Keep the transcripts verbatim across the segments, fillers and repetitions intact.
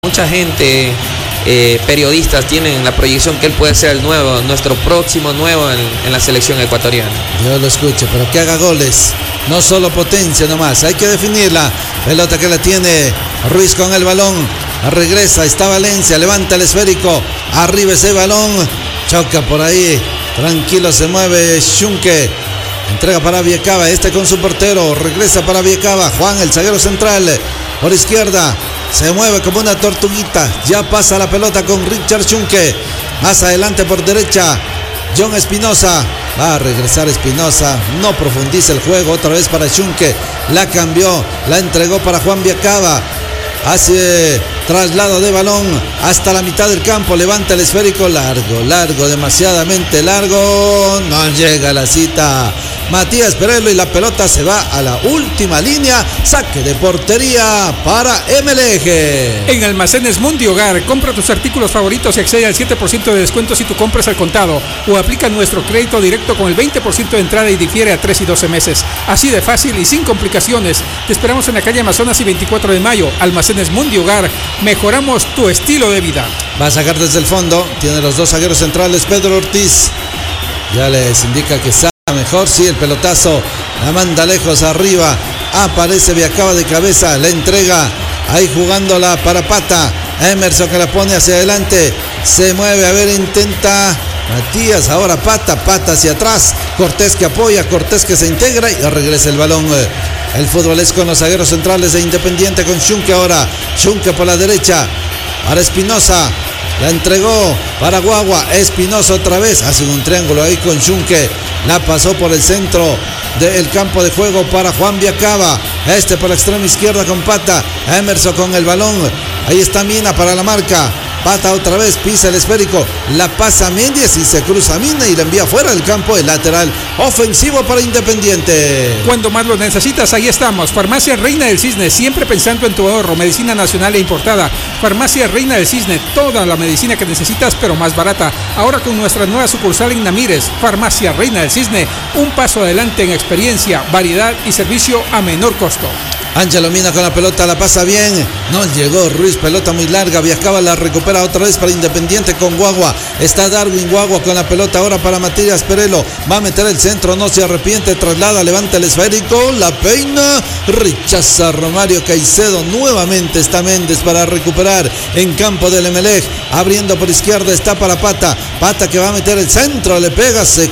Mucha gente, eh, periodistas, tienen la proyección que él puede ser el nuevo, nuestro próximo nuevo en, en la selección ecuatoriana. Yo lo escucho, pero que haga goles, no solo potencia nomás, hay que definirla. Pelota que la tiene Ruiz con el balón, regresa, está Valencia, levanta el esférico, arriba ese balón, choca por ahí, tranquilo se mueve Xunque, entrega para Viecava, este con su portero, regresa para Viecava, Juan el zaguero central, por izquierda, se mueve como una tortuguita, ya pasa la pelota con Richard Xunque, más adelante por derecha, John Espinosa, va a regresar Espinosa, no profundiza el juego, otra vez para Xunque, la cambió, la entregó para Juan Viecava, hace traslado de balón hasta la mitad del campo, levanta el esférico, largo, largo, demasiadamente largo, no llega a la cita Matías Perello y la pelota se va a la última línea, saque de portería para Emelec. En Almacenes Mundi Hogar, compra tus artículos favoritos y accede al siete por ciento de descuento si tu compras al contado o aplica nuestro crédito directo con el veinte por ciento de entrada y difiere a tres y doce meses. Así de fácil y sin complicaciones. Te esperamos en la calle Amazonas y veinticuatro de mayo. Almacenes Mundi Hogar, mejoramos tu estilo de vida. Va a sacar desde el fondo, tiene los dos zagueros centrales, Pedro Ortiz, ya les indica que sabe mejor, sí, el pelotazo, la manda lejos arriba, aparece Viacaba de cabeza, la entrega, ahí jugándola para Pata, Emerson que la pone hacia adelante, se mueve, a ver, intenta Matías, ahora Pata, Pata hacia atrás, Cortés que apoya, Cortés que se integra y regresa el balón. El fútbol es con los zagueros centrales de Independiente, con Xunque ahora, Xunque por la derecha, para Espinosa, la entregó para Guagua, Espinosa otra vez, hace un triángulo ahí con Xunque, la pasó por el centro del campo de juego para Juan Viacaba, este por la extrema izquierda con Pata, Emerson con el balón, ahí está Mina para la marca, Pata otra vez, pisa el esférico, la pasa a Méndez y se cruza a Mina y la envía fuera del campo, el lateral ofensivo para Independiente. Cuando más lo necesitas, ahí estamos. Farmacia Reina del Cisne, siempre pensando en tu ahorro, medicina nacional e importada. Farmacia Reina del Cisne, toda la medicina que necesitas pero más barata. Ahora con nuestra nueva sucursal en Namírez, Farmacia Reina del Cisne, un paso adelante en experiencia, variedad y servicio a menor costo. Ángelo Mina con la pelota, la pasa bien, no llegó Ruiz, pelota muy larga, Viacaba la recupera otra vez para Independiente con Guagua, está Darwin Guagua con la pelota ahora para Matías Perello, va a meter el centro, no se arrepiente, traslada, levanta el esférico, la peina, rechaza Romario Caicedo, nuevamente está Méndez para recuperar en campo del Emelec, abriendo por izquierda, está para Pata, Pata que va a meter el centro, le pega, se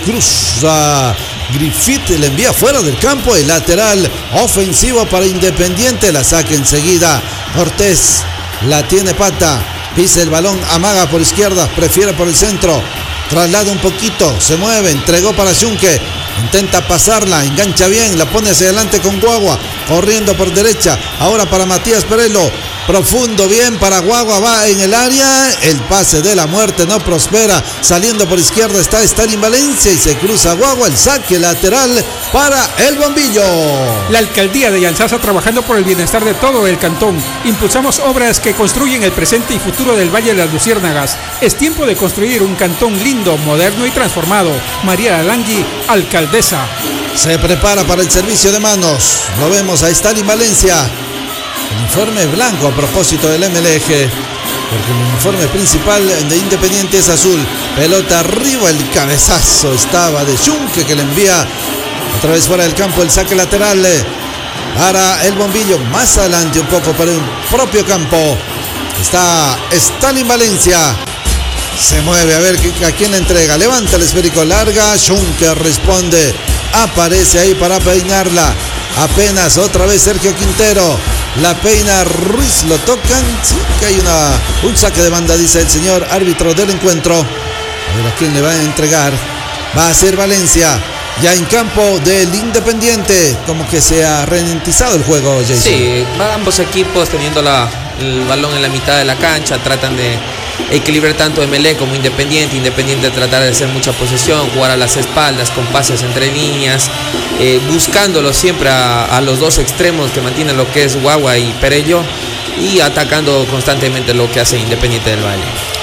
cruza Griffith, le envía fuera del campo, el lateral ofensivo para Independiente, la saca enseguida Cortés, la tiene Pata, pisa el balón, amaga por izquierda, prefiere por el centro, traslada un poquito, se mueve, entregó para Xunque, intenta pasarla, engancha bien, la pone hacia adelante con Guagua, corriendo por derecha, ahora para Matías Perello, profundo, bien para Guagua, va en el área, el pase de la muerte no prospera, saliendo por izquierda está Stalin Valencia y se cruza Guagua, el saque lateral para el Bombillo. La alcaldía de Yanzasa trabajando por el bienestar de todo el cantón. Impulsamos obras que construyen el presente y futuro del Valle de las Luciérnagas. Es tiempo de construir un cantón lindo, moderno y transformado. María Alangui, alcaldesa. Se prepara para el servicio de manos, lo vemos a Stalin Valencia. Uniforme blanco a propósito del Emelec, porque el uniforme principal de Independiente es azul. Pelota arriba, el cabezazo estaba de Xunque que le envía otra vez fuera del campo, el saque lateral para el Bombillo. Más adelante un poco para el propio campo está Stalin Valencia. Se mueve a ver a quién le entrega. Levanta el esférico, larga. Xunque responde. Aparece ahí para peinarla. Apenas otra vez Sergio Quintero. La peina Ruiz, lo tocan. Sí que hay una, un saque de banda, dice el señor árbitro del encuentro. A ver a quién le va a entregar. Va a ser Valencia. Ya en campo del Independiente. Como que se ha ralentizado el juego, Jason. Sí, ambos equipos teniendo la, el balón en la mitad de la cancha, tratan de equilibrar tanto Emelec como Independiente. Independiente tratar de hacer mucha posesión, jugar a las espaldas con pases entre líneas, eh, buscándolo siempre a, a los dos extremos que mantienen lo que es Guagua y Perello, y atacando constantemente lo que hace Independiente del Valle.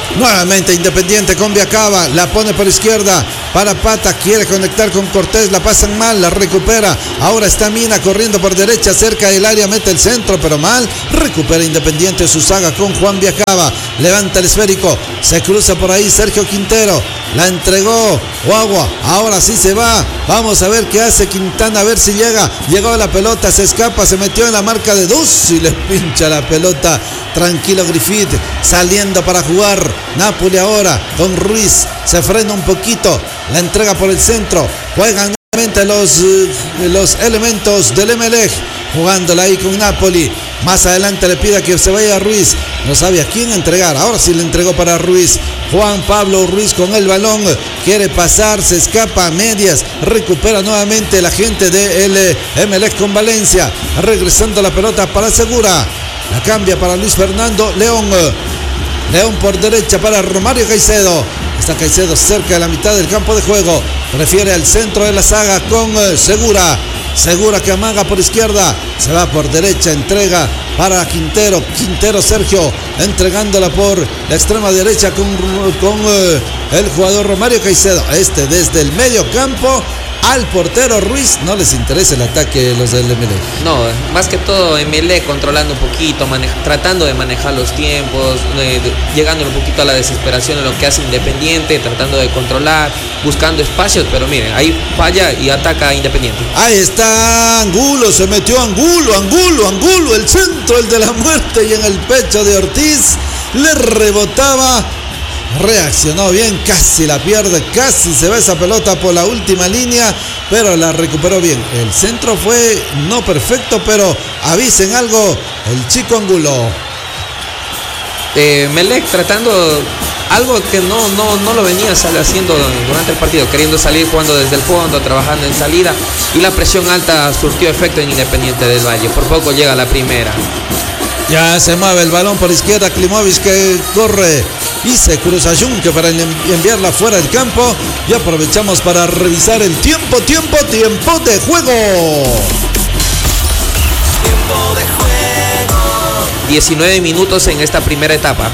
Nuevamente Independiente con Viacaba, la pone por izquierda para Pata, quiere conectar con Cortés, la pasan mal, la recupera, ahora está Mina corriendo por derecha cerca del área, mete el centro pero mal, recupera Independiente su saga con Juan Viacaba, levanta el esférico, se cruza por ahí Sergio Quintero, la entregó Guagua, ahora sí se va, vamos a ver qué hace Quintana, a ver si llega, llegó la pelota, se escapa, se metió en la marca de Dus y le pincha la pelota, tranquilo Griffith, saliendo para jugar, Napoli ahora con Ruiz, se frena un poquito, la entrega por el centro, juegan nuevamente los, los elementos del Emelec, jugándola ahí con Napoli, más adelante le pide que se vaya a Ruiz, no sabe a quién entregar, ahora sí le entregó para Ruiz, Juan Pablo Ruiz con el balón, quiere pasar, se escapa a medias, recupera nuevamente la gente del Emelec con Valencia, regresando la pelota para Segura, la cambia para Luis Fernando León, León por derecha para Romario Caicedo, está Caicedo cerca de la mitad del campo de juego, prefiere al centro de la saga con Segura, Segura que amaga por izquierda, se va por derecha, entrega para Quintero, Quintero Sergio, entregándola por la extrema derecha con, con eh, el jugador Romario Caicedo, este desde el medio campo al portero Ruiz, no les interesa el ataque los del Emelec. No, más que todo Emelec controlando un poquito, tratando de manejar los tiempos, eh, de, llegando un poquito a la desesperación en lo que hace Independiente, tratando de controlar, buscando espacios, pero miren, ahí falla y ataca a Independiente. Ahí está Angulo, se metió Angulo, Angulo, Angulo, el centro, el de la muerte, y en el pecho de Ortiz le rebotaba. Reaccionó bien, casi la pierde, casi se va esa pelota por la última línea, pero la recuperó bien. El centro fue no perfecto, pero avisen algo el chico Angulo. Eh, Melec tratando algo que no, no, no lo venía haciendo durante el partido, queriendo salir jugando desde el fondo, trabajando en salida, y la presión alta surtió efecto en Independiente del Valle. Por poco llega la primera. Ya se mueve el balón por izquierda, Klimovic que corre y se cruza Junque para enviarla fuera del campo. Y aprovechamos para revisar el tiempo, tiempo, tiempo de juego. Tiempo de juego. diecinueve minutos en esta primera etapa.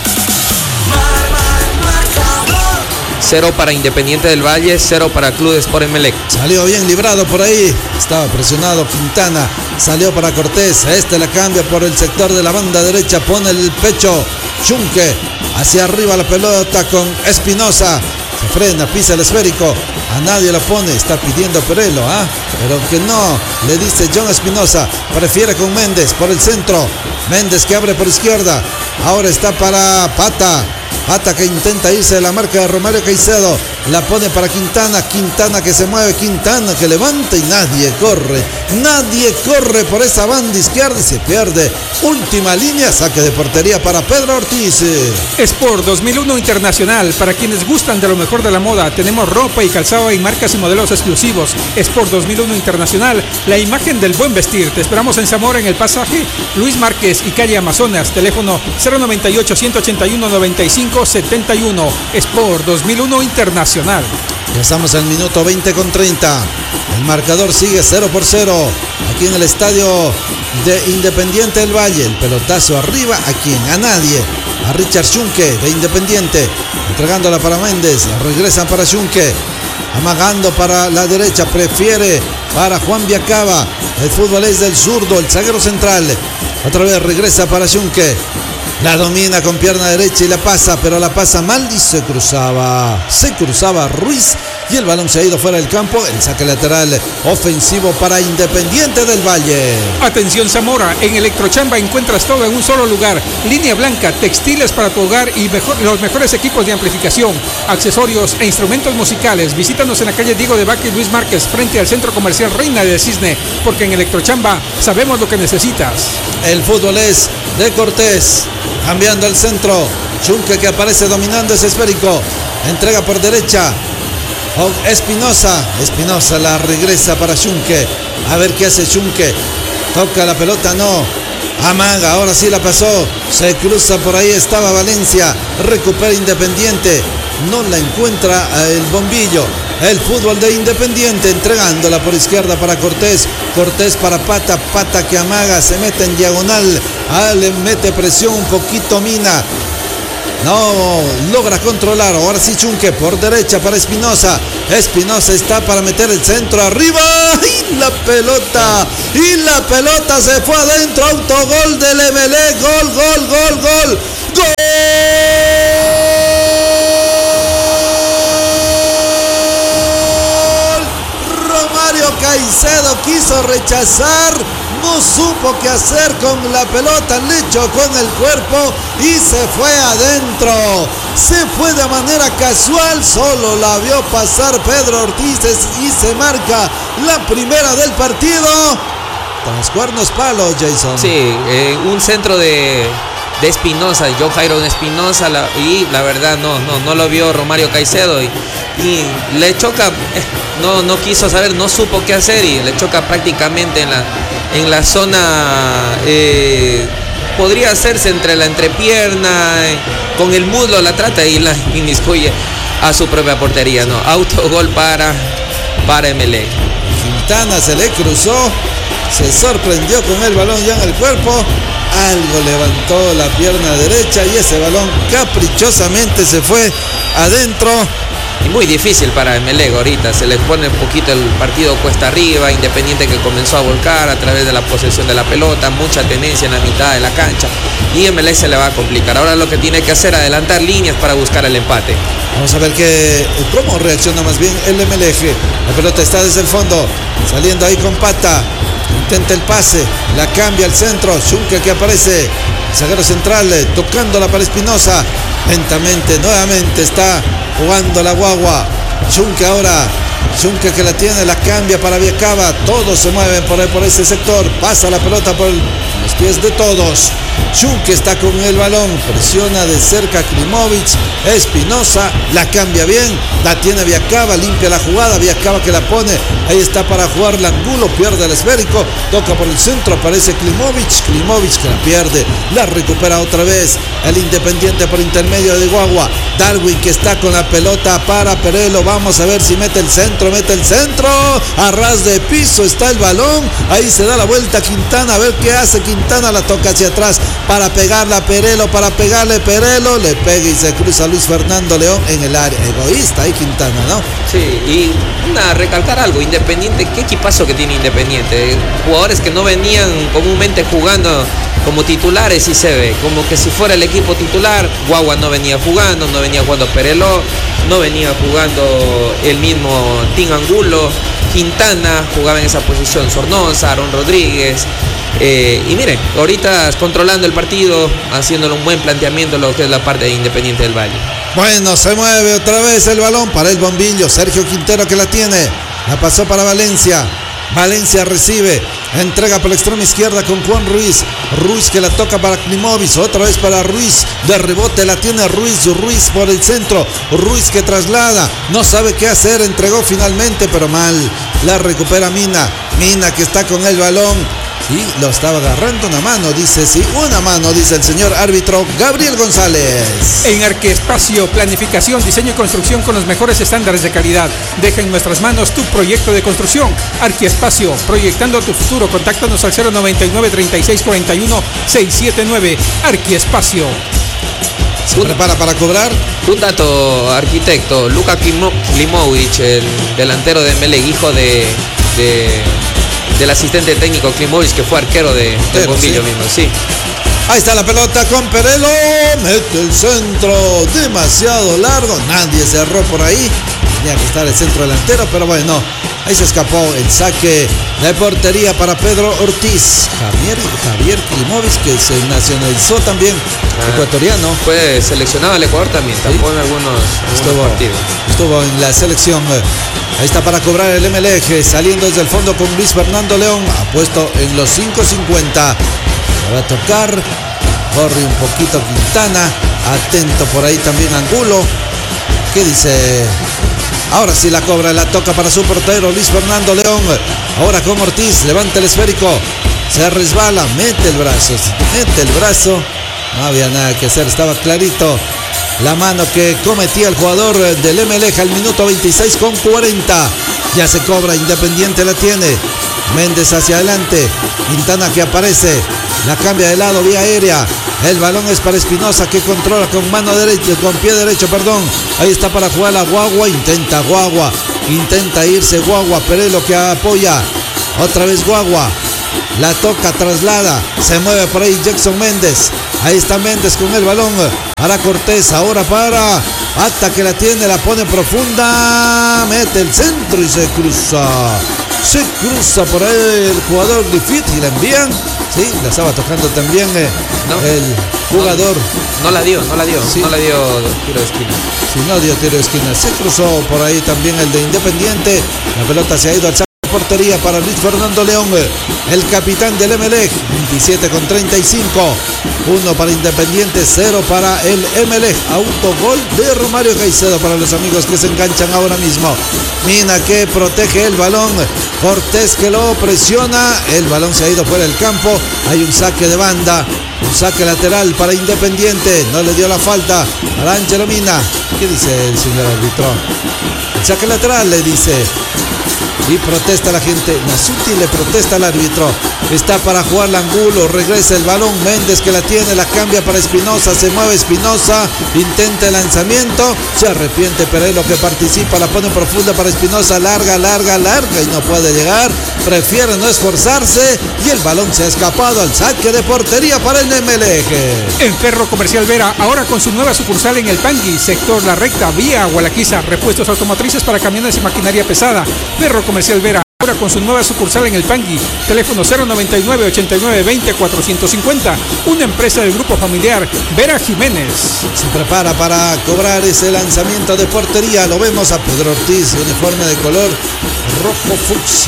Cero para Independiente del Valle, cero para Club Sport Emelec. Salió bien librado por ahí, estaba presionado Quintana, salió para Cortés, este la cambia por el sector de la banda derecha, pone el pecho, Junque, hacia arriba la pelota con Espinosa, se frena, pisa el esférico, a nadie lo pone, está pidiendo Perelo, ¿ah? Pero que no, le dice John Espinosa, prefiere con Méndez por el centro, Méndez que abre por izquierda, ahora está para Pata, Pata que intenta irse de la marca de Romario Caicedo, la pone para Quintana, Quintana que se mueve, Quintana que levanta y nadie corre, nadie corre por esa banda izquierda y se pierde. Última línea, saque de portería para Pedro Ortiz. Sport dos mil uno Internacional, para quienes gustan de lo mejor de la moda, tenemos ropa y calzado en marcas y modelos exclusivos. Sport dos mil uno Internacional, la imagen del buen vestir. Te esperamos en Zamora, en el pasaje Luis Márquez y calle Amazonas, teléfono cero noventa y ocho, ciento ochenta y uno, noventa y cinco setenta y uno. Sport dos mil uno Internacional. Ya estamos en el minuto veinte con treinta. El marcador sigue cero por cero. Aquí en el estadio de Independiente del Valle. El pelotazo arriba. ¿A quién? A nadie. A Richard Junque de Independiente. Entregándola para Méndez. Regresan para Junque. Amagando para la derecha. Prefiere para Juan Viacaba. El fútbol es del zurdo. El zaguero central. Otra vez regresa para Junque. La domina con pierna derecha y la pasa, pero la pasa mal y se cruzaba. Se cruzaba Ruiz y el balón se ha ido fuera del campo. El saque lateral ofensivo para Independiente del Valle. Atención Zamora, en Electrochamba encuentras todo en un solo lugar. Línea blanca, textiles para tu hogar y mejor, los mejores equipos de amplificación, accesorios e instrumentos musicales. Visítanos en la calle Diego de Vaca y Luis Márquez, frente al Centro Comercial Reina del Cisne, porque en Electrochamba sabemos lo que necesitas. El fútbol es de Cortés. Cambiando el centro, Junque que aparece dominando ese esférico, entrega por derecha, Espinosa, Espinosa la regresa para Junque, a ver qué hace Junque, toca la pelota, no, amaga, ahora sí la pasó, se cruza por ahí, estaba Valencia, recupera Independiente, no la encuentra el bombillo. El fútbol de Independiente entregándola por izquierda para Cortés, Cortés para Pata, Pata que amaga, se mete en diagonal, ah, le mete presión un poquito Mina, No logra controlar. Ahora sí Chunque por derecha para Espinosa. Espinosa está para meter el centro arriba. Y la pelota. Y la pelota se fue adentro. Autogol del Emelec. Gol, gol, gol, gol. ¡Gol! Romario Caicedo quiso rechazar. No supo qué hacer con la pelota, le chocó en el cuerpo y se fue adentro. Se fue de manera casual, solo la vio pasar Pedro Ortiz y se marca la primera del partido. Tras cuernos palos, Jason. Sí, eh, un centro de, de Espinosa, John Jairo Espinosa, la, y la verdad no, no, no lo vio Romario Caicedo y, y le choca, eh, no, no quiso saber, no supo qué hacer y le choca prácticamente en la... en la zona, eh, podría hacerse entre la entrepierna, eh, con el muslo la trata y la inmiscuye a su propia portería, ¿no? Autogol para, para Emelec. Quintana se le cruzó, se sorprendió con el balón ya en el cuerpo, algo levantó la pierna derecha y ese balón caprichosamente se fue adentro. Y muy difícil para Emelec ahorita, se le pone un poquito el partido cuesta arriba, Independiente que comenzó a volcar a través de la posesión de la pelota, mucha tenencia en la mitad de la cancha y Emelec se le va a complicar. Ahora lo que tiene que hacer es adelantar líneas para buscar el empate. Vamos a ver que, cómo reacciona más bien el Emelec. La pelota está desde el fondo, saliendo ahí con Pata, intenta el pase, la cambia al centro, Chunque que aparece, zaguero central, tocándola para Espinosa, lentamente, nuevamente está jugando la guagua. Chunque ahora, Chunque que la tiene, la cambia para Viacaba. Todos se mueven por, por ese sector. Pasa la pelota por los pies de todos. Chunque está con el balón, presiona de cerca Klimovic. Espinosa la cambia bien, la tiene Viacaba, limpia la jugada. Viacaba que la pone, ahí está para jugar Angulo, pierde el esférico, toca por el centro, aparece Klimovic. Klimovic que la pierde, la recupera otra vez el Independiente por intermedio de Guagua. Darwin que está con la pelota para Perelo. Vamos a ver si mete el centro, mete el centro. A ras de piso está el balón. Ahí se da la vuelta Quintana. A ver qué hace Quintana. La toca hacia atrás para pegarla a Perelo, para pegarle Perelo. Le pega y se cruza Luis Fernando León en el área. Egoísta ahí Quintana, ¿no? Sí, y nada, recalcar algo. Independiente, qué equipazo que tiene Independiente. Jugadores que no venían comúnmente jugando como titulares y se ve, como que si fuera el equipo titular. Guagua no venía jugando, no venía jugando Perelo, no venía jugando el mismo Tim Angulo, Quintana jugaba en esa posición, Sornosa, Aaron Rodríguez. Eh, y miren, ahorita controlando el partido, haciéndole un buen planteamiento lo que es la parte de Independiente del Valle. Bueno, se mueve otra vez el balón para el bombillo, Sergio Quintero que la tiene, la pasó para Valencia. Valencia recibe, entrega por la extrema izquierda con Juan Ruiz. Ruiz que la toca para Klimovic, otra vez para Ruiz. De rebote la tiene Ruiz, Ruiz por el centro. Ruiz que traslada, no sabe qué hacer, entregó finalmente, pero mal. La recupera Mina, Mina que está con el balón. Y lo estaba agarrando una mano, dice, sí, una mano, dice el señor árbitro Gabriel González. En Arquiespacio, planificación, diseño y construcción con los mejores estándares de calidad. Deja en nuestras manos tu proyecto de construcción. Arquiespacio, proyectando tu futuro. Contáctanos al cero noventa y nueve, treinta y seis, cuarenta y uno, seiscientos setenta y nueve. Arquiespacio. ¿Se prepara para cobrar? Un dato, arquitecto, Luka Klimovic, el delantero de Emelec, hijo de... de del asistente técnico Klimovic, que fue arquero de, del bombillo sí. mismo, sí. Ahí está la pelota con Perelo, mete el centro, demasiado largo, nadie cerró por ahí, tenía que estar el centro delantero, pero bueno, ahí se escapó el saque de portería para Pedro Ortiz. Javier, Javier Klimovic, que se nacionalizó también, ah, ecuatoriano. Fue seleccionado al Ecuador también, tapó ¿sí? en algunos, algunos estuvo, partidos. Estuvo en la selección. Ahí está para cobrar el Emelec, saliendo desde el fondo con Luis Fernando León, ha puesto en los cinco cincuenta. Va a tocar, corre un poquito Quintana, atento por ahí también Angulo. ¿Qué dice? Ahora sí la cobra, la toca para su portero Luis Fernando León. Ahora con Ortiz, levanta el esférico, se resbala, mete el brazo, mete el brazo. No había nada que hacer, estaba clarito la mano que cometía el jugador del Emelec al minuto veintiséis con cuarenta. Ya se cobra, Independiente la tiene. Méndez hacia adelante, Quintana que aparece, la cambia de lado vía aérea. El balón es para Espinosa, que controla con mano derecha, con pie derecho, perdón. Ahí está para jugar la Guagua. Intenta Guagua. Intenta irse Guagua. Perelo que apoya. Otra vez Guagua. La toca, traslada. Se mueve por ahí Jackson Méndez. Ahí está Méndez con el balón. Para Cortés. Ahora para Pata, que la tiene, la pone profunda. Mete el centro y se cruza. Se cruza por ahí el jugador difícil. La envían. Sí, la estaba tocando también eh, no, el jugador. No, no la dio, no la dio. Sí. No la dio tiro de esquina. Sí, no dio tiro de esquina. Se cruzó por ahí también el de Independiente. La pelota se ha ido al saque de portería para Luis Fernando León, el capitán del Emelec. veintisiete con treinta y cinco. uno para Independiente, cero para el Emelec. Autogol de Romario Caicedo para los amigos que se enganchan ahora mismo. Mina que protege el balón. Cortés que lo presiona. El balón se ha ido fuera del campo. Hay un saque de banda. Un saque lateral para Independiente. No le dio la falta a Ángelo Mina. ¿Qué dice el señor árbitro? El saque lateral, le dice. Y protesta la gente. Nasuti le protesta al árbitro. Está para jugar Angulo. Regresa el balón. Méndez que la tiene. La cambia para Espinosa. Se mueve Espinosa. Intenta el lanzamiento. Se arrepiente Perelo, que participa. La pone profunda para Espinosa. Larga, larga, larga. Y no puede llegar. Prefiere no esforzarse. Y el balón se ha escapado al saque de portería para el Emelec. El Ferro Comercial Vera. Ahora con su nueva sucursal en el Pangui. Sector La Recta. Vía Gualaquiza. Repuestos automotrices para camiones y maquinaria pesada. Ferro Comercial Vera. Ahora con su nueva sucursal en el Pangui. Teléfono cero noventa y nueve, ochenta y nueve, veinte, cuatrocientos cincuenta. Una empresa del grupo familiar Vera Jiménez. Se prepara para cobrar ese lanzamiento de portería. Lo vemos a Pedro Ortiz, uniforme de color rojo fucsia,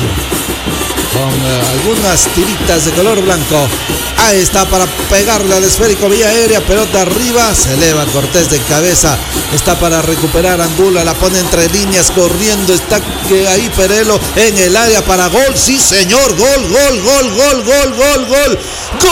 con eh, algunas tiritas de color blanco. Ahí está para pegarle al esférico vía aérea, pelota arriba, se eleva Cortés de cabeza. Está para recuperar Angulo, la pone entre líneas, corriendo, está que ahí Perelo en el área para gol. Sí señor, gol, gol, gol, gol, gol, gol, gol, gol.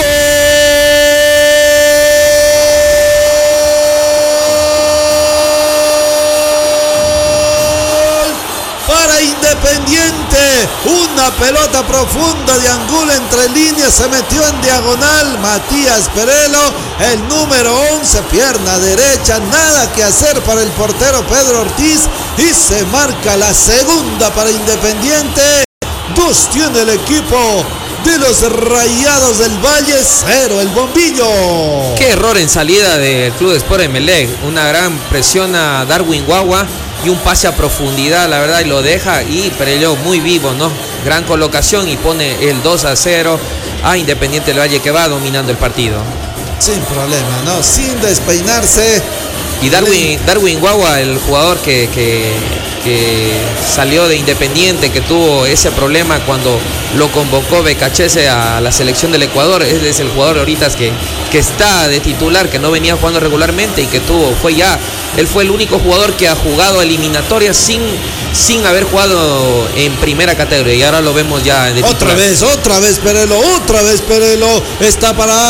Independiente, una pelota profunda de Angulo entre líneas, se metió en diagonal. Matías Perelo, el número once, pierna derecha, nada que hacer para el portero Pedro Ortiz, y se marca la segunda para Independiente. Dos tiene el equipo de los Rayados del Valle, cero el Bombillo. Qué error en salida del Club Sport Emelec. Una gran presión a Darwin Guagua y un pase a profundidad, la verdad, y lo deja, y Perello muy vivo, ¿no? Gran colocación y pone el dos a cero a Independiente del Valle, que va dominando el partido. Sin problema, ¿no? Sin despeinarse. Y Darwin, Darwin Guagua, el jugador que, que, que salió de Independiente, que tuvo ese problema cuando lo convocó Becachese a la selección del Ecuador, es, es el jugador ahorita que, que está de titular, que no venía jugando regularmente y que tuvo, fue ya, él fue el único jugador que ha jugado eliminatorias sin, sin haber jugado en primera categoría, y ahora lo vemos ya de titular. Otra vez, otra vez Perelo, otra vez Perelo, está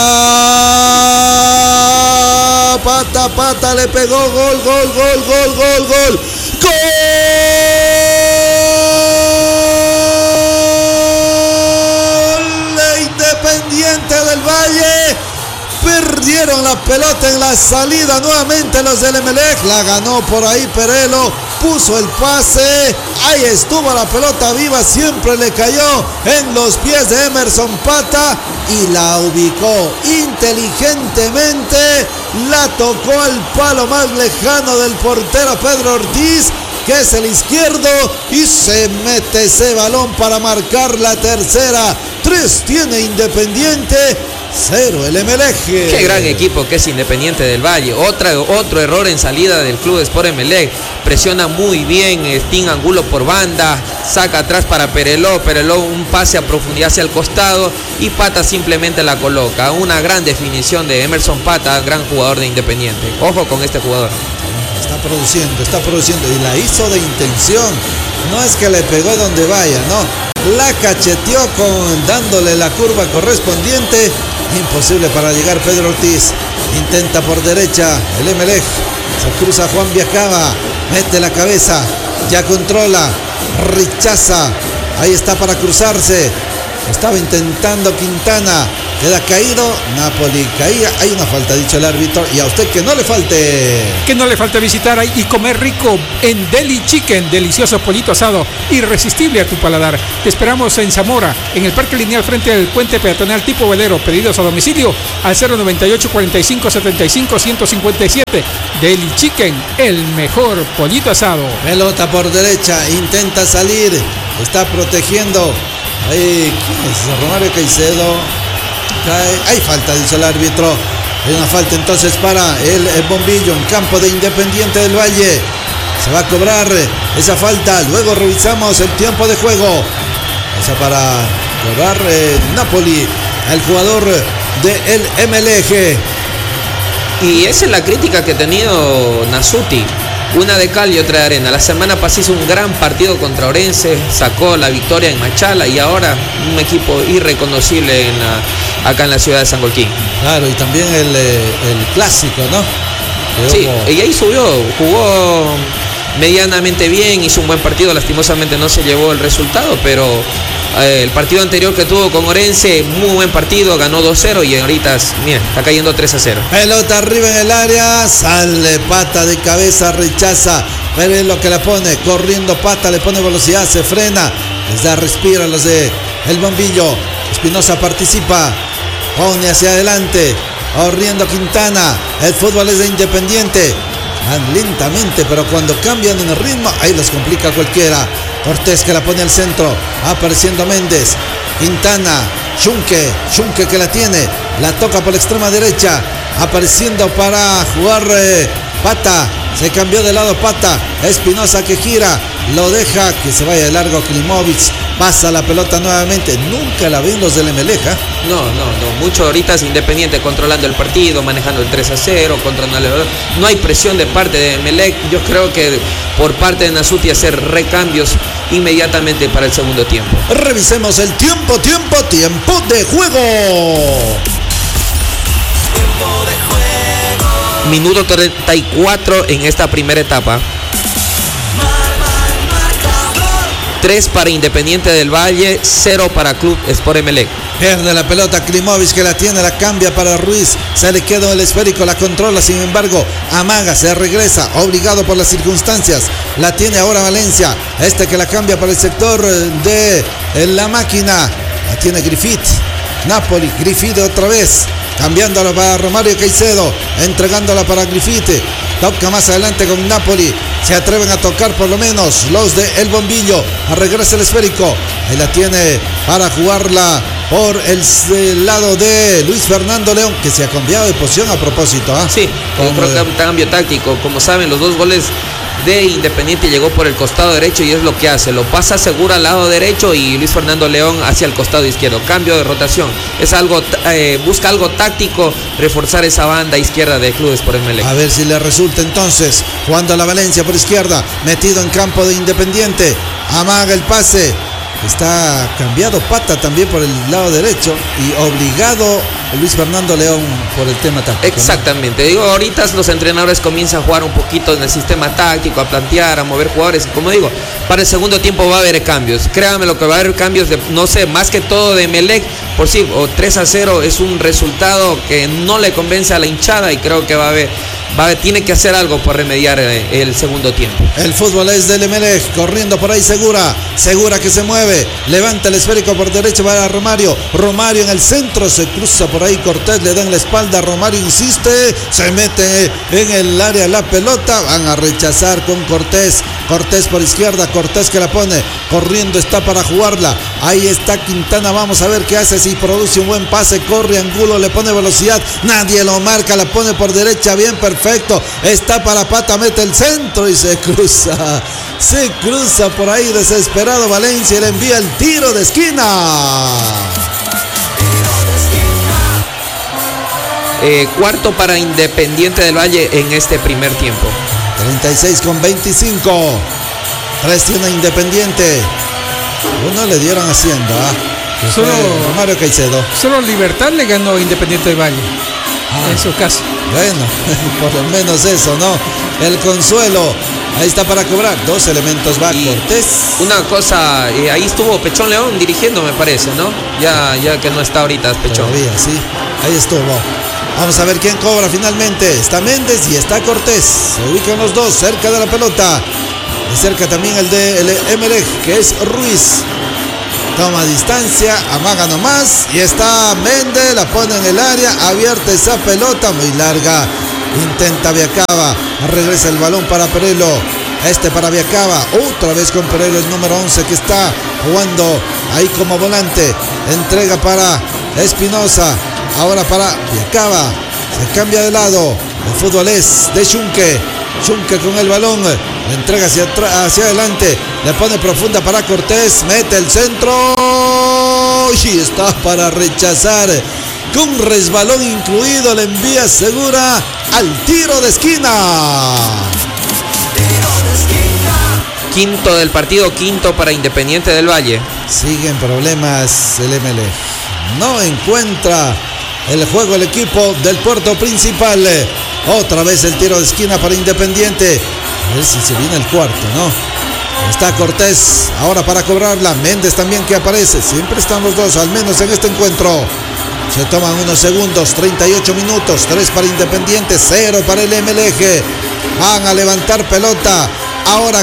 para Pata, Pata le pegó, gol, gol, gol, gol, gol, gol, gol de Independiente del Valle. Perdieron la pelota en la salida nuevamente los del Emelec, la ganó por ahí Perelo, puso el pase, ahí estuvo la pelota viva, siempre le cayó en los pies de Emerson Pata y la ubicó inteligentemente, la tocó al palo más lejano del portero Pedro Ortiz, que es el izquierdo, y se mete ese balón para marcar la tercera. Tres tiene Independiente, cero el Emelec. Qué gran equipo que es Independiente del Valle. Otra, otro error en salida del Club Sport Emelec. Presiona muy bien Sting Angulo por banda, saca atrás para Pereló, Pereló un pase a profundidad hacia el costado y Pata simplemente la coloca. Una gran definición de Emerson Pata, gran jugador de Independiente. Ojo con este jugador. Está produciendo, está produciendo y la hizo de intención. No es que le pegó donde vaya, no. La cacheteó con dándole la curva correspondiente. Imposible para llegar Pedro Ortiz. Intenta por derecha el Emelec. Se cruza Juan Viacaba. Mete la cabeza. Ya controla. Rechaza. Ahí está para cruzarse. Estaba intentando Quintana. queda caído, Napoli caía, hay una falta, dicho el árbitro, y a usted que no le falte. Que no le falte visitar y comer rico en Deli Chicken, delicioso pollito asado, irresistible a tu paladar. Te esperamos en Zamora, en el Parque Lineal frente al puente peatonal tipo velero. Pedidos a domicilio al cero noventa y ocho, cuarenta y cinco, setenta y cinco, ciento cincuenta y siete. Deli Chicken, el mejor pollito asado. Pelota por derecha, intenta salir, está protegiendo. Ahí, ¿quién es? Romario Caicedo. Cae. Hay falta, dice el árbitro. Hay una falta entonces para el, el Bombillo en campo de Independiente del Valle. Se va a cobrar esa falta. Luego revisamos el tiempo de juego. Esa para cobrar eh, Napoli, el jugador de el M L G. Y esa es la crítica que ha tenido Nasuti. Una de cal y otra de arena. La semana pasada hizo un gran partido contra Orense, sacó la victoria en Machala y ahora un equipo irreconocible en la, acá en la ciudad de San Joaquín. Claro, y también el, el clásico, ¿no? Sí, y ahí subió, jugó medianamente bien, hizo un buen partido, lastimosamente no se llevó el resultado, pero eh, el partido anterior que tuvo con Orense, muy buen partido, ganó dos cero y ahorita, mira, está cayendo tres a cero. Pelota arriba en el área, sale pata de cabeza, rechaza, pero es lo que la pone, corriendo pata, le pone velocidad, se frena, les da respiro a los de el Bombillo. Espinosa participa, pone hacia adelante, corriendo Quintana, el fútbol es de Independiente. Van lentamente, pero cuando cambian en el ritmo, ahí los complica cualquiera. Cortés que la pone al centro, apareciendo Méndez, Quintana, Chunque, Chunque que la tiene, la toca por la extrema derecha, apareciendo para jugar eh, Pata, se cambió de lado Pata, Espinosa que gira, lo deja que se vaya de largo Klimovic, pasa la pelota nuevamente, nunca la ven los del Emeleja. No, no, no, mucho ahorita es Independiente controlando el partido, manejando el tres a cero, controlando el... no hay presión de parte de Emelec. Yo creo que por parte de Nasuti hacer recambios inmediatamente para el segundo tiempo. Revisemos el tiempo, tiempo, tiempo de juego. Tiempo de juego. Minuto treinta y cuatro en esta primera etapa. tres para Independiente del Valle, cero para Club Sport Emelec. Pierde la pelota Klimovic que la tiene, la cambia para Ruiz, se le queda el esférico, la controla, sin embargo amaga, se regresa, obligado por las circunstancias, la tiene ahora Valencia, este que la cambia para el sector de la máquina, la tiene Griffith, Napoli, Griffith otra vez, cambiándola para Romario Caicedo, entregándola para Griffith, toca más adelante con Napoli, se atreven a tocar por lo menos los de El Bombillo, regresa el esférico, ahí la tiene para jugarla por el, el lado de Luis Fernando León, que se ha cambiado de posición a propósito. ¿eh? Sí, yo creo que un cambio táctico, como saben los dos goles de Independiente llegó por el costado derecho y es lo que hace, lo pasa seguro al lado derecho y Luis Fernando León hacia el costado izquierdo, cambio de rotación, es algo, eh, busca algo táctico, reforzar esa banda izquierda de Club Sport Emelec. A ver si le resulta entonces, jugando a la Valencia por izquierda, metido en campo de Independiente, amaga el pase, está cambiado Pata también por el lado derecho y obligado Luis Fernando León por el tema táctico. Exactamente, ¿no? Digo, ahorita los entrenadores comienzan a jugar un poquito en el sistema táctico, a plantear, a mover jugadores, como digo, para el segundo tiempo va a haber cambios, créanme lo que va a haber cambios de, no sé, más que todo de Emelec, por sí, o tres a cero es un resultado que no le convence a la hinchada y creo que va a haber, va a, tiene que hacer algo por remediar eh, el segundo tiempo. El fútbol es del Emelec, corriendo por ahí Segura, Segura que se mueve, levanta el esférico por derecha para Romario, Romario en el centro, se cruza por ahí Cortés, le da en la espalda, Romario insiste, se mete en el área la pelota, van a rechazar con Cortés, Cortés por izquierda, Cortés que la pone, corriendo está para jugarla, ahí está Quintana, vamos a ver qué hace, si produce un buen pase, corre Angulo, le pone velocidad, nadie lo marca, la pone por derecha, bien, perfecto, está para Pata, mete el centro y se cruza, se cruza por ahí desesperado Valencia y le envía el tiro de esquina. Eh, cuarto para Independiente del Valle en este primer tiempo. treinta y seis con veinticinco. tres tiene Independiente. Uno le dieron haciendo, ¿ah? Solo Romario Caicedo. Solo Libertad le ganó a Independiente del Valle. Ah, en su caso. Bueno, por lo menos eso, ¿no? El consuelo Ahí está para cobrar. Dos elementos va Y Cortés. Una cosa, eh, ahí estuvo Pechón León dirigiendo, me parece, ¿no? Ya, ya que no está ahorita Pechón. Todavía, sí. Ahí estuvo. Vamos a ver quién cobra finalmente. Está Méndez y está Cortés. Se ubican los dos cerca de la pelota. De cerca también el de el Emelec, que es Ruiz. Toma distancia, amaga nomás. Y está Méndez, la pone en el área. Abierta esa pelota, muy larga. Intenta Viacaba. Regresa el balón para Perelo. Este para Viacaba. Otra vez con Perelo, el número once, que está jugando ahí como volante. Entrega para Espinosa. Ahora para Viacaba. Se cambia de lado. El fútbol es de Xunque. Xunque con el balón. Le entrega hacia, hacia adelante. Le pone profunda para Cortés. Mete el centro. Y está para rechazar. Con resbalón incluido. Le envía segura al tiro de esquina. Quinto del partido, quinto para Independiente del Valle. Siguen problemas el Emelec. No encuentra el juego el equipo del puerto principal. Otra vez el tiro de esquina para Independiente. A ver si se viene el cuarto, ¿no? Está Cortés ahora para cobrarla. Méndez también que aparece. Siempre están los dos, al menos en este encuentro. Se toman unos segundos, treinta y ocho minutos. tres para Independiente, cero para el Emelec. Van a levantar pelota. Ahora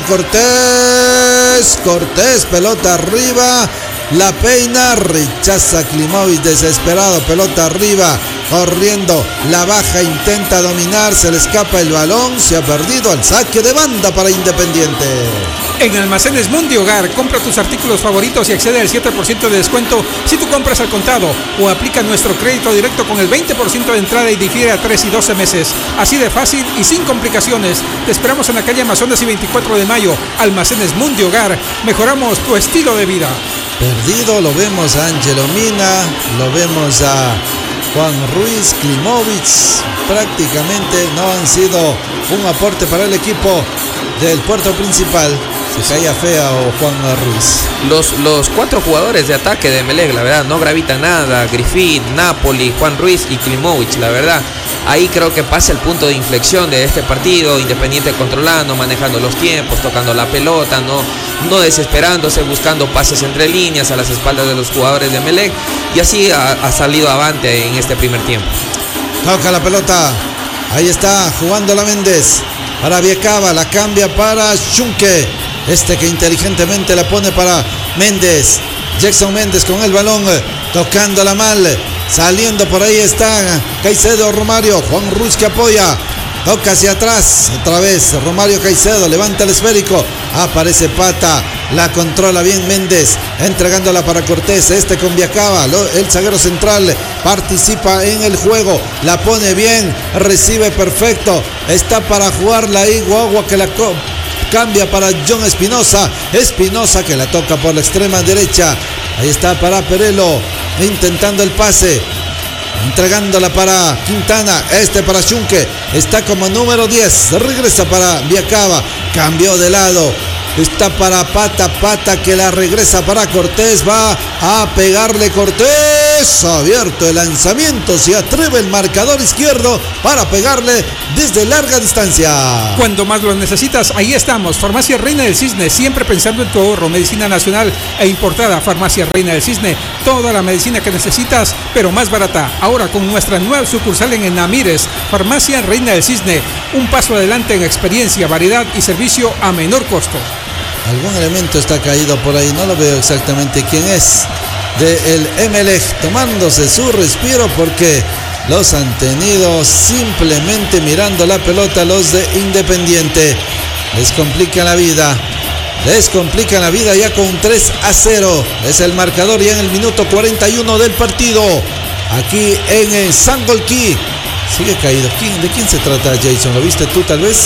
Cortés. Cortés, pelota arriba. La peina, rechaza Klimovic desesperado, pelota arriba, corriendo, la baja, intenta dominar, se le escapa el balón, se ha perdido al saque de banda para Independiente. En Almacenes Mundi Hogar, compra tus artículos favoritos y accede al siete por ciento de descuento si tú compras al contado o aplica nuestro crédito directo con el veinte por ciento de entrada y difiere a tres y doce meses. Así de fácil y sin complicaciones. Te esperamos en la calle Amazonas y veinticuatro de mayo. Almacenes Mundi Hogar, mejoramos tu estilo de vida. Perdido, lo vemos a Angelo Mina, lo vemos a Juan Ruiz, Klimovic, prácticamente no han sido un aporte para el equipo del puerto principal. Se caía fea o Juan Ruiz. Los, los cuatro jugadores de ataque de Emelec, la verdad, no gravita nada. Griffith, Napoli, Juan Ruiz y Klimovic, la verdad. Ahí creo que pasa el punto de inflexión de este partido. Independiente controlando, manejando los tiempos, tocando la pelota, no, no desesperándose, buscando pases entre líneas a las espaldas de los jugadores de Emelec. Y así ha, ha salido avante en este primer tiempo. Toca la pelota. Ahí está jugando la Méndez. Para Viacaba, la cambia para Xunque. Este que inteligentemente la pone para Méndez. Jackson Méndez con el balón, tocándola mal. Saliendo por ahí está Caicedo, Romario. Juan Ruiz que apoya. Toca hacia atrás. Otra vez Romario Caicedo. Levanta el esférico. Aparece Pata. La controla bien Méndez. Entregándola para Cortés. Este con Viacaba. El zaguero central participa en el juego. La pone bien. Recibe perfecto. Está para jugarla ahí. Guagua que la cambia para John Espinosa. Espinosa que la toca por la extrema derecha. Ahí está para Perelo. Intentando el pase. Entregándola para Quintana. Este para Xunque. Está como número diez. Regresa para Viacaba. Cambió de lado. Está para Pata. Pata que la regresa para Cortés. Va a pegarle Cortés. Abierto el lanzamiento. Se atreve el marcador izquierdo para pegarle desde larga distancia. Cuando más lo necesitas, ahí estamos. Farmacia Reina del Cisne, siempre pensando en tu ahorro. Medicina nacional e importada. Farmacia Reina del Cisne, toda la medicina que necesitas, pero más barata. Ahora con nuestra nueva sucursal en Enamires. Farmacia Reina del Cisne, un paso adelante en experiencia, variedad y servicio a menor costo. Algún elemento está caído por ahí, no lo veo exactamente quién es. De el Emelec tomándose su respiro porque los han tenido simplemente mirando la pelota los de Independiente. Les complican la vida. Les complican la vida ya con tres a cero. Es el marcador ya en el minuto cuarenta y uno del partido. Aquí en el Sangolquí. Sigue caído. ¿Quién, ¿De quién se trata, Jason? ¿Lo viste tú tal vez?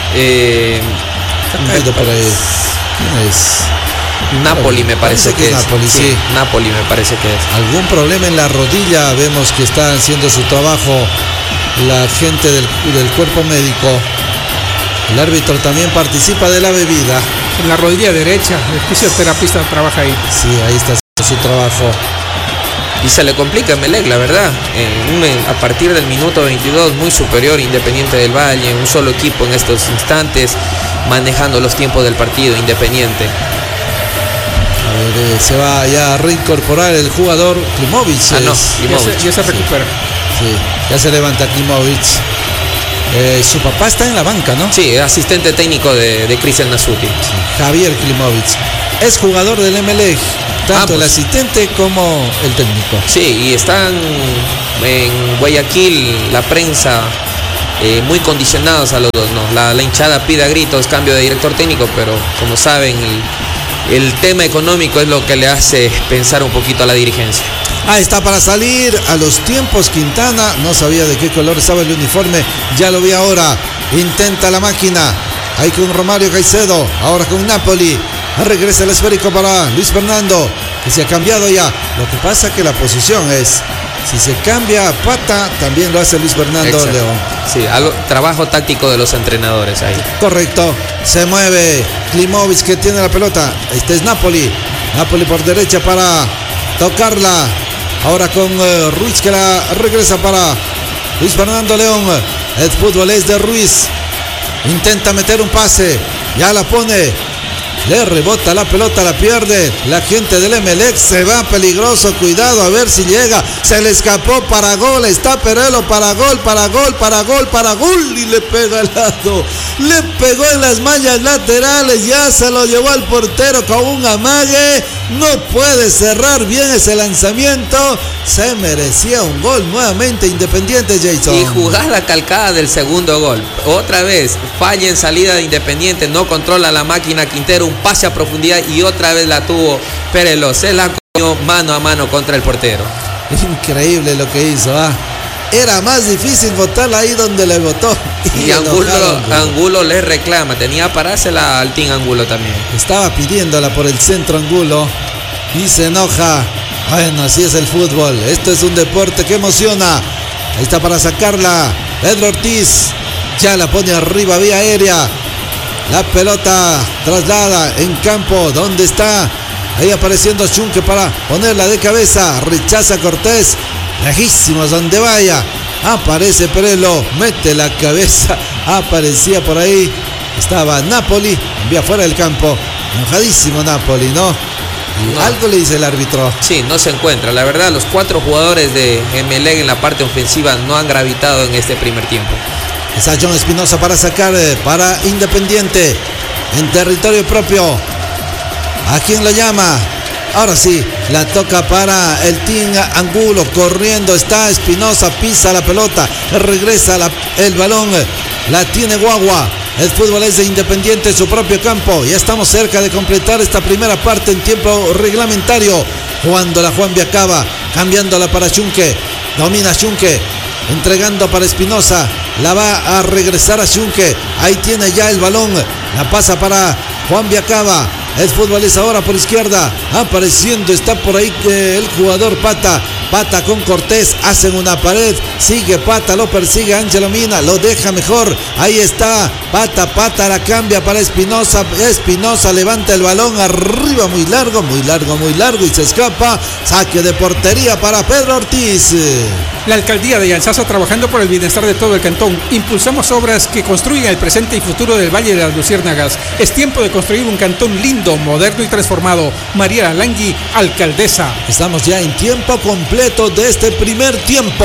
Eh, Está caído por ahí. ¿Quién es? Napoli me parece, parece que, que es. Napoli, sí. sí. Napoli me parece que es. Algún problema en la rodilla. Vemos que está haciendo su trabajo la gente del, del cuerpo médico. El árbitro también participa de la bebida. En la rodilla derecha. El fisioterapista trabaja ahí. Sí, ahí está haciendo su trabajo. y se le complica a Emelec, la verdad. Eh, a partir del minuto veintidós, muy superior Independiente del Valle, un solo equipo en estos instantes, manejando los tiempos del partido, Independiente. A ver, eh, se va ya a reincorporar el jugador Klimovic. Ah, no, Klimovic. Ya se, ya se recupera. Sí, sí, ya se levanta Klimovic. Eh, su papá está en la banca, ¿no? Sí, asistente técnico de, de Cristian Nasuti. Sí, Javier Klimovic. Es jugador del Emelec, tanto ah, pues, el asistente como el técnico. Sí, y están en Guayaquil, la prensa, eh, muy condicionados a los dos, ¿no? La, la hinchada pide a gritos cambio de director técnico, pero como saben, el, el tema económico es lo que le hace pensar un poquito a la dirigencia. Ah, está para salir a los tiempos Quintana. No sabía de qué color estaba el uniforme. Ya lo vi ahora. Intenta la máquina. Ahí con Romario Caicedo. Ahora con Napoli. Regresa el esférico para Luis Fernando, que se ha cambiado ya. Lo que pasa es que la posición es, si se cambia a Pata, también lo hace Luis Fernando. Exacto. León. Sí, algo, trabajo táctico de los entrenadores ahí. Correcto. Se mueve Klimovic, que tiene la pelota. Este es Napoli. Napoli por derecha para tocarla. Ahora con uh, Ruiz, que la regresa para Luis Fernando León. El fútbol es de Ruiz. Intenta meter un pase. Ya la pone. Le rebota la pelota, la pierde. La gente del Emelec se va peligroso. Cuidado a ver si llega. Se le escapó para gol. Está Perelo para gol, para gol, para gol, para gol. Y le pega al lado. Le pegó en las mallas laterales. Ya se lo llevó al portero con un amague. No puede cerrar bien ese lanzamiento. Se merecía un gol nuevamente Independiente, Jason. Y jugada calcada del segundo gol. Otra vez falla en salida de Independiente. No controla la máquina Quintero. Un pase a profundidad y otra vez la tuvo Perelo. Se la comió mano a mano contra el portero. Increíble lo que hizo, ¿ah? Era más difícil botarla ahí donde le botó. Y, y Angulo, Angulo le reclama. Tenía para dársela al Team Angulo también. Estaba pidiéndola por el centro Angulo y se enoja. Bueno, así es el fútbol. Esto es un deporte que emociona. Ahí está para sacarla Pedro Ortiz. Ya la pone arriba vía aérea. La pelota traslada en campo. ¿Dónde está? Ahí apareciendo Chunque para ponerla de cabeza. Rechaza Cortés. Lejísimos donde vaya. Aparece Perelo. Mete la cabeza. Aparecía por ahí. Estaba Napoli. Envía fuera del campo. Enojadísimo Napoli, ¿no? Y no. Algo le dice el árbitro. Sí, no se encuentra. La verdad, los cuatro jugadores de Emelec en la parte ofensiva no han gravitado en este primer tiempo. Está John Espinosa para sacar para Independiente en territorio propio. ¿A quién lo llama? Ahora sí, la toca para el Team Angulo. Corriendo está Espinosa, pisa la pelota, regresa la, el balón, la tiene Guagua. El fútbol es de Independiente en su propio campo. Ya estamos cerca de completar esta primera parte en tiempo reglamentario. Jugándola Juan Viacaba, cambiándola para Chunque. Domina Chunque, entregando para Espinosa. La va a regresar a Chunque. Ahí tiene ya el balón. La pasa para Juan Viacaba. El fútbol es ahora por izquierda. Apareciendo está por ahí el jugador Pata. Pata con Cortés. Hacen una pared. Sigue Pata. Lo persigue Ángelo Mina. Lo deja mejor. Ahí está. Pata. Pata la cambia para Espinosa. Espinosa levanta el balón arriba. Muy largo. Muy largo. Muy largo. Y se escapa. Saque de portería para Pedro Ortiz. La alcaldía de Yanzasa trabajando por el bienestar de todo el cantón. Impulsamos obras que construyan el presente y futuro del Valle de las Luciérnagas. Es tiempo de construir un cantón lindo, moderno y transformado. María Langui, alcaldesa. Estamos ya en tiempo completo de este primer tiempo.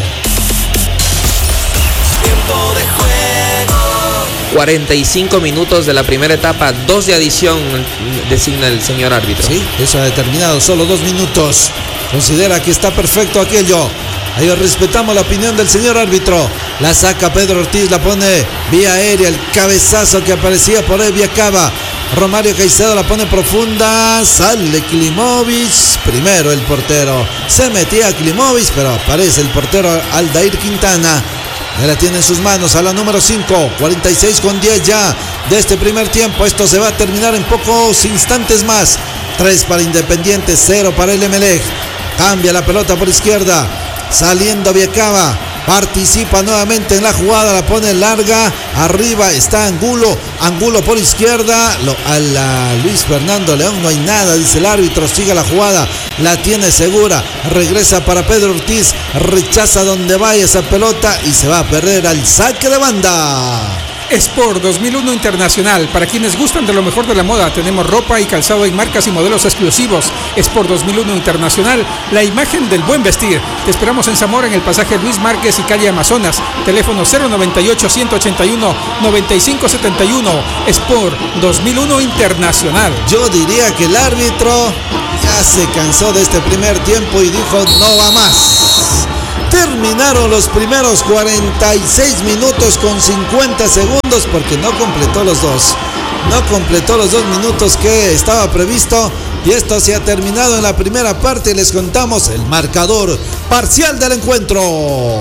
Tiempo de juego. cuarenta y cinco minutos de la primera etapa, dos de adición, designa el señor árbitro. Sí, eso ha determinado, solo dos minutos. Considera que está perfecto aquello. Ahí respetamos la opinión del señor árbitro. La saca Pedro Ortiz, la pone vía aérea. El cabezazo que aparecía por ahí, Viacaba. Romario Caicedo la pone profunda. Sale Klimovic. Primero el portero. Se metía Klimovic, pero aparece el portero Aldair Quintana. Ya la tiene en sus manos a la número cinco. cuarenta y seis con diez ya de este primer tiempo. Esto se va a terminar en pocos instantes más. tres para Independiente, cero para el Emelec. Cambia la pelota por izquierda. Saliendo Viacaba. participa nuevamente en la jugada, la pone larga, arriba está Angulo, Angulo por izquierda, lo, a la Luis Fernando León, no hay nada, dice el árbitro, sigue la jugada, la tiene segura, regresa para Pedro Ortiz, rechaza donde vaya esa pelota y se va a perder al saque de banda. Sport dos mil uno Internacional. Para quienes gustan de lo mejor de la moda, tenemos ropa y calzado en marcas y modelos exclusivos. Sport dos mil uno Internacional, la imagen del buen vestir. Te esperamos en Zamora, en el pasaje Luis Márquez y calle Amazonas. Teléfono cero noventa y ocho, ciento ochenta y uno, noventa y cinco setenta y uno. Sport dos mil uno Internacional. Yo diría que el árbitro ya se cansó de este primer tiempo y dijo no va más. Terminaron los primeros cuarenta y seis minutos con cincuenta segundos porque no completó los dos. No completó los dos minutos que estaba previsto. Y esto se ha terminado en la primera parte. Les contamos el marcador parcial del encuentro.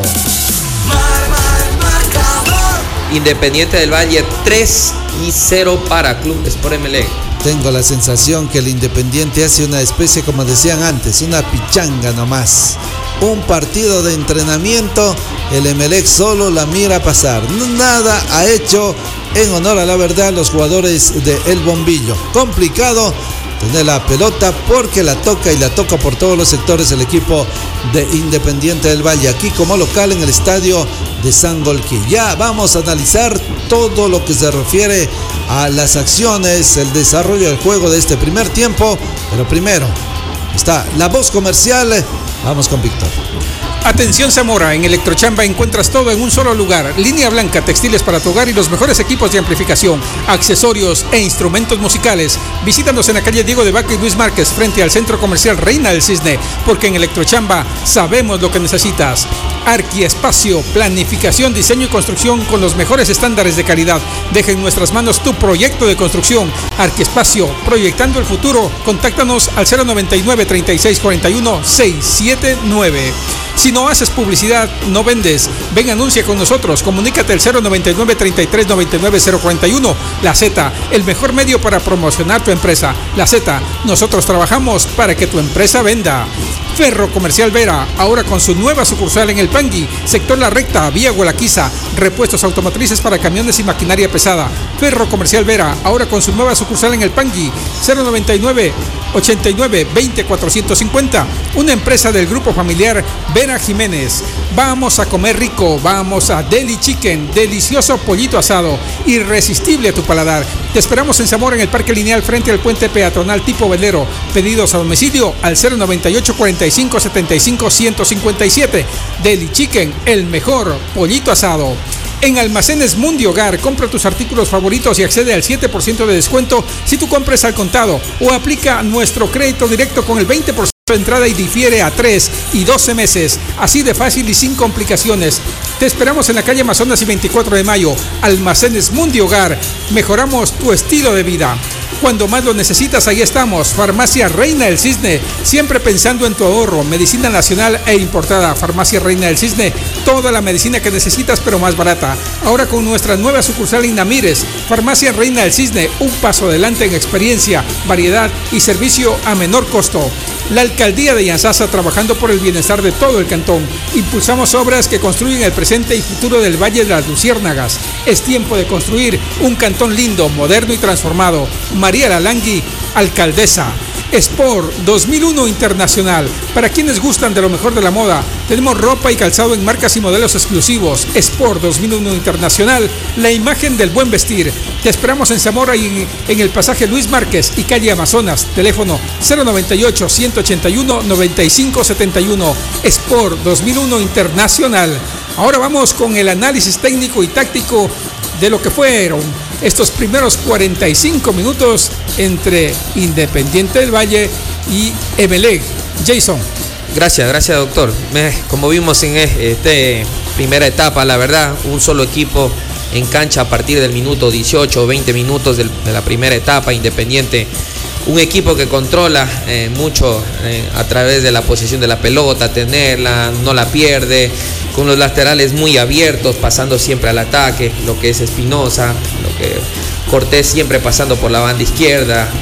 Independiente del Valle tres y cero para Club Sport Emelec. Tengo la sensación que el Independiente hace una especie, como decían antes, una pichanga nomás. Un partido de entrenamiento, el Emelec solo la mira pasar. Nada ha hecho en honor a la verdad los jugadores de El Bombillo. Complicado tener la pelota porque la toca y la toca por todos los sectores el equipo de Independiente del Valle. Aquí como local en el estadio de Sangolquí. Ya vamos a analizar todo lo que se refiere a las acciones, el desarrollo del juego de este primer tiempo. Pero primero está la voz comercial. Vamos con Víctor. Atención Zamora, en Electrochamba encuentras todo en un solo lugar. Línea blanca, textiles para tu hogar y los mejores equipos de amplificación, accesorios e instrumentos musicales. Visítanos en la calle Diego de Vaca y Luis Márquez, frente al Centro Comercial Reina del Cisne, porque en Electrochamba sabemos lo que necesitas. Arquiespacio, planificación, diseño y construcción con los mejores estándares de calidad. Deja en nuestras manos tu proyecto de construcción. Arquiespacio, proyectando el futuro. Contáctanos al cero noventa y nueve, treinta y seis cuarenta y uno, seiscientos setenta y nueve. Si no haces publicidad, no vendes. Ven, anuncia con nosotros. Comunícate al cero noventa y nueve, treinta y tres noventa y nueve, cero cuarenta y uno. La Z, el mejor medio para promocionar tu empresa. La Z, nosotros trabajamos para que tu empresa venda. Ferro Comercial Vera, ahora con su nueva sucursal en El Pangui, sector La Recta, vía Gualaquiza, repuestos automotrices para camiones y maquinaria pesada. Ferro Comercial Vera, ahora con su nueva sucursal en El Pangui, cero noventa y nueve, ochenta y nueve, veinte, cuatrocientos cincuenta, una empresa del grupo familiar Vera Jiménez. Vamos a comer rico, vamos a Deli Chicken, delicioso pollito asado, irresistible a tu paladar. Te esperamos en Zamora, en el Parque Lineal, frente al puente peatonal tipo velero. Pedidos a domicilio al cero noventa y ocho, cuarenta y cinco, setenta y cinco, ciento cincuenta y siete. Deli Chicken, el mejor pollito asado. En Almacenes Mundi Hogar, compra tus artículos favoritos y accede al siete por ciento de descuento si tú compras al contado o aplica nuestro crédito directo con el veinte por ciento de entrada y difiere a tres y doce meses. Así de fácil y sin complicaciones. Te esperamos en la calle Amazonas y veinticuatro de mayo. Almacenes Mundi Hogar. Mejoramos tu estilo de vida. Cuando más lo necesitas, ahí estamos. Farmacia Reina del Cisne, siempre pensando en tu ahorro. Medicina nacional e importada. Farmacia Reina del Cisne, toda la medicina que necesitas pero más barata. Ahora con nuestra nueva sucursal en Namírez. Farmacia Reina del Cisne, un paso adelante en experiencia, variedad y servicio a menor costo. La Alcaldía de Yanzasa, trabajando por el bienestar de todo el cantón. Impulsamos obras que construyen el presente y futuro del Valle de las Luciérnagas. Es tiempo de construir un cantón lindo, moderno y transformado. María Lalangui, alcaldesa. Sport dos mil uno Internacional. Para quienes gustan de lo mejor de la moda, tenemos ropa y calzado en marcas y modelos exclusivos. Sport dos mil uno Internacional, la imagen del buen vestir. Te esperamos en Zamora y en, en el pasaje Luis Márquez y calle Amazonas. Teléfono cero noventa y ocho, ciento ochenta y uno, noventa y cinco setenta y uno. Sport dos mil uno Internacional. Ahora vamos con el análisis técnico y táctico de lo que fueron estos primeros cuarenta y cinco minutos entre Independiente del Valle y Emelec. Jason. Gracias, gracias doctor. Como vimos en esta primera etapa, la verdad, un solo equipo en cancha a partir del minuto dieciocho o veinte minutos de la primera etapa. Independiente, un equipo que controla eh, mucho eh, a través de la posesión de la pelota, tenerla, no la pierde, con los laterales muy abiertos, pasando siempre al ataque, lo que es Espinosa, lo que Cortés siempre pasando por la banda izquierda,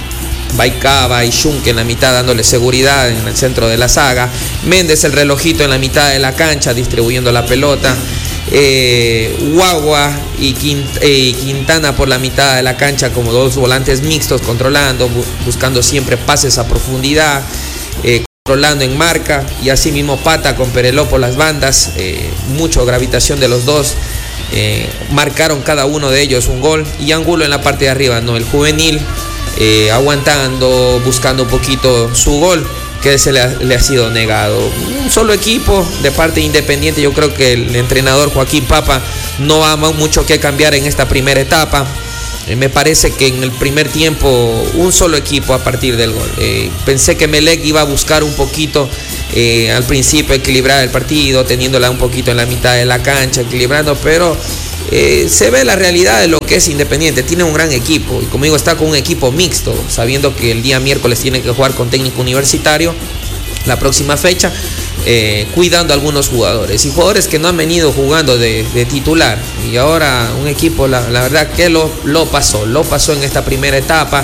Baicaba y Schunke en la mitad dándole seguridad en el centro de la saga. Méndez el relojito en la mitad de la cancha distribuyendo la pelota. Eh, Guagua y Quintana por la mitad de la cancha como dos volantes mixtos controlando, bu buscando siempre pases a profundidad, eh, controlando en marca, y así mismo Pata con Pereló por las bandas. Eh, mucho gravitación de los dos. Eh, marcaron cada uno de ellos un gol, y Angulo en la parte de arriba, no, el juvenil eh, aguantando, buscando un poquito su gol que se le ha, le ha sido negado. Un solo equipo de parte Independiente. Yo creo que el entrenador Joaquín Papa no ha mucho que cambiar en esta primera etapa. Eh, me parece que en el primer tiempo un solo equipo a partir del gol. Eh, pensé que Emelec iba a buscar un poquito eh, al principio equilibrar el partido, teniéndola un poquito en la mitad de la cancha, equilibrando, pero eh, se ve la realidad de lo que es Independiente. Tiene un gran equipo y, como digo, está con un equipo mixto, sabiendo que el día miércoles tiene que jugar con técnico universitario la próxima fecha, eh, cuidando a algunos jugadores y jugadores que no han venido jugando de, de titular, y ahora un equipo, la, la verdad que lo, lo pasó, lo pasó en esta primera etapa,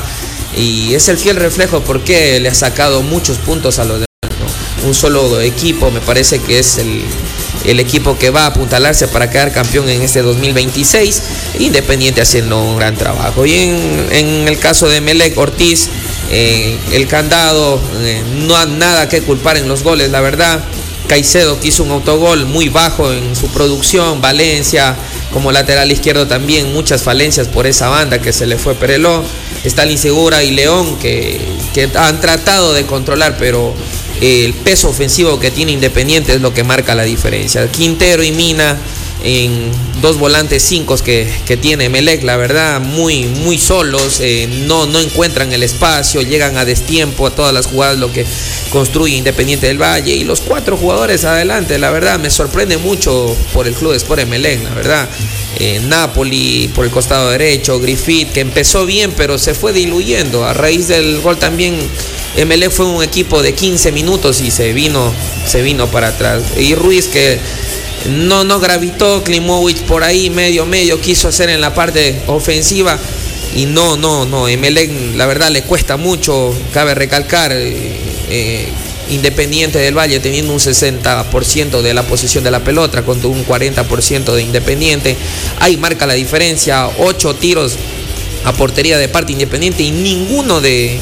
y es el fiel reflejo porque le ha sacado muchos puntos a los demás, ¿no? Un solo equipo me parece que es el el equipo que va a apuntalarse para quedar campeón en este dos mil veintiséis. Independiente haciendo un gran trabajo. Y en, en el caso de Emelec, Ortiz, eh, el candado, eh, no hay nada que culpar en los goles, la verdad. Caicedo, que hizo un autogol muy bajo en su producción. Valencia como lateral izquierdo también, muchas falencias por esa banda que se le fue Pereló. Stalin Segura y León que, que han tratado de controlar, pero el peso ofensivo que tiene Independiente es lo que marca la diferencia. Quintero y Mina en dos volantes cinco que, que tiene Emelec, la verdad, muy, muy solos, eh, no, no encuentran el espacio, llegan a destiempo a todas las jugadas, lo que construye Independiente del Valle, y los cuatro jugadores adelante, la verdad, me sorprende mucho por el Club Sport Emelec, la verdad. Eh, Napoli por el costado derecho, Griffith, que empezó bien pero se fue diluyendo a raíz del gol también. Emelec fue un equipo de quince minutos y se vino, se vino para atrás. Y Ruiz, que no, no gravitó. Klimovic por ahí medio medio quiso hacer en la parte ofensiva y no, no, no. Emelec la verdad le cuesta mucho, cabe recalcar. Eh, eh, Independiente del Valle teniendo un sesenta por ciento de la posesión de la pelota contra un cuarenta por ciento de Independiente. Ahí marca la diferencia. Ocho tiros a portería de parte Independiente y ninguno de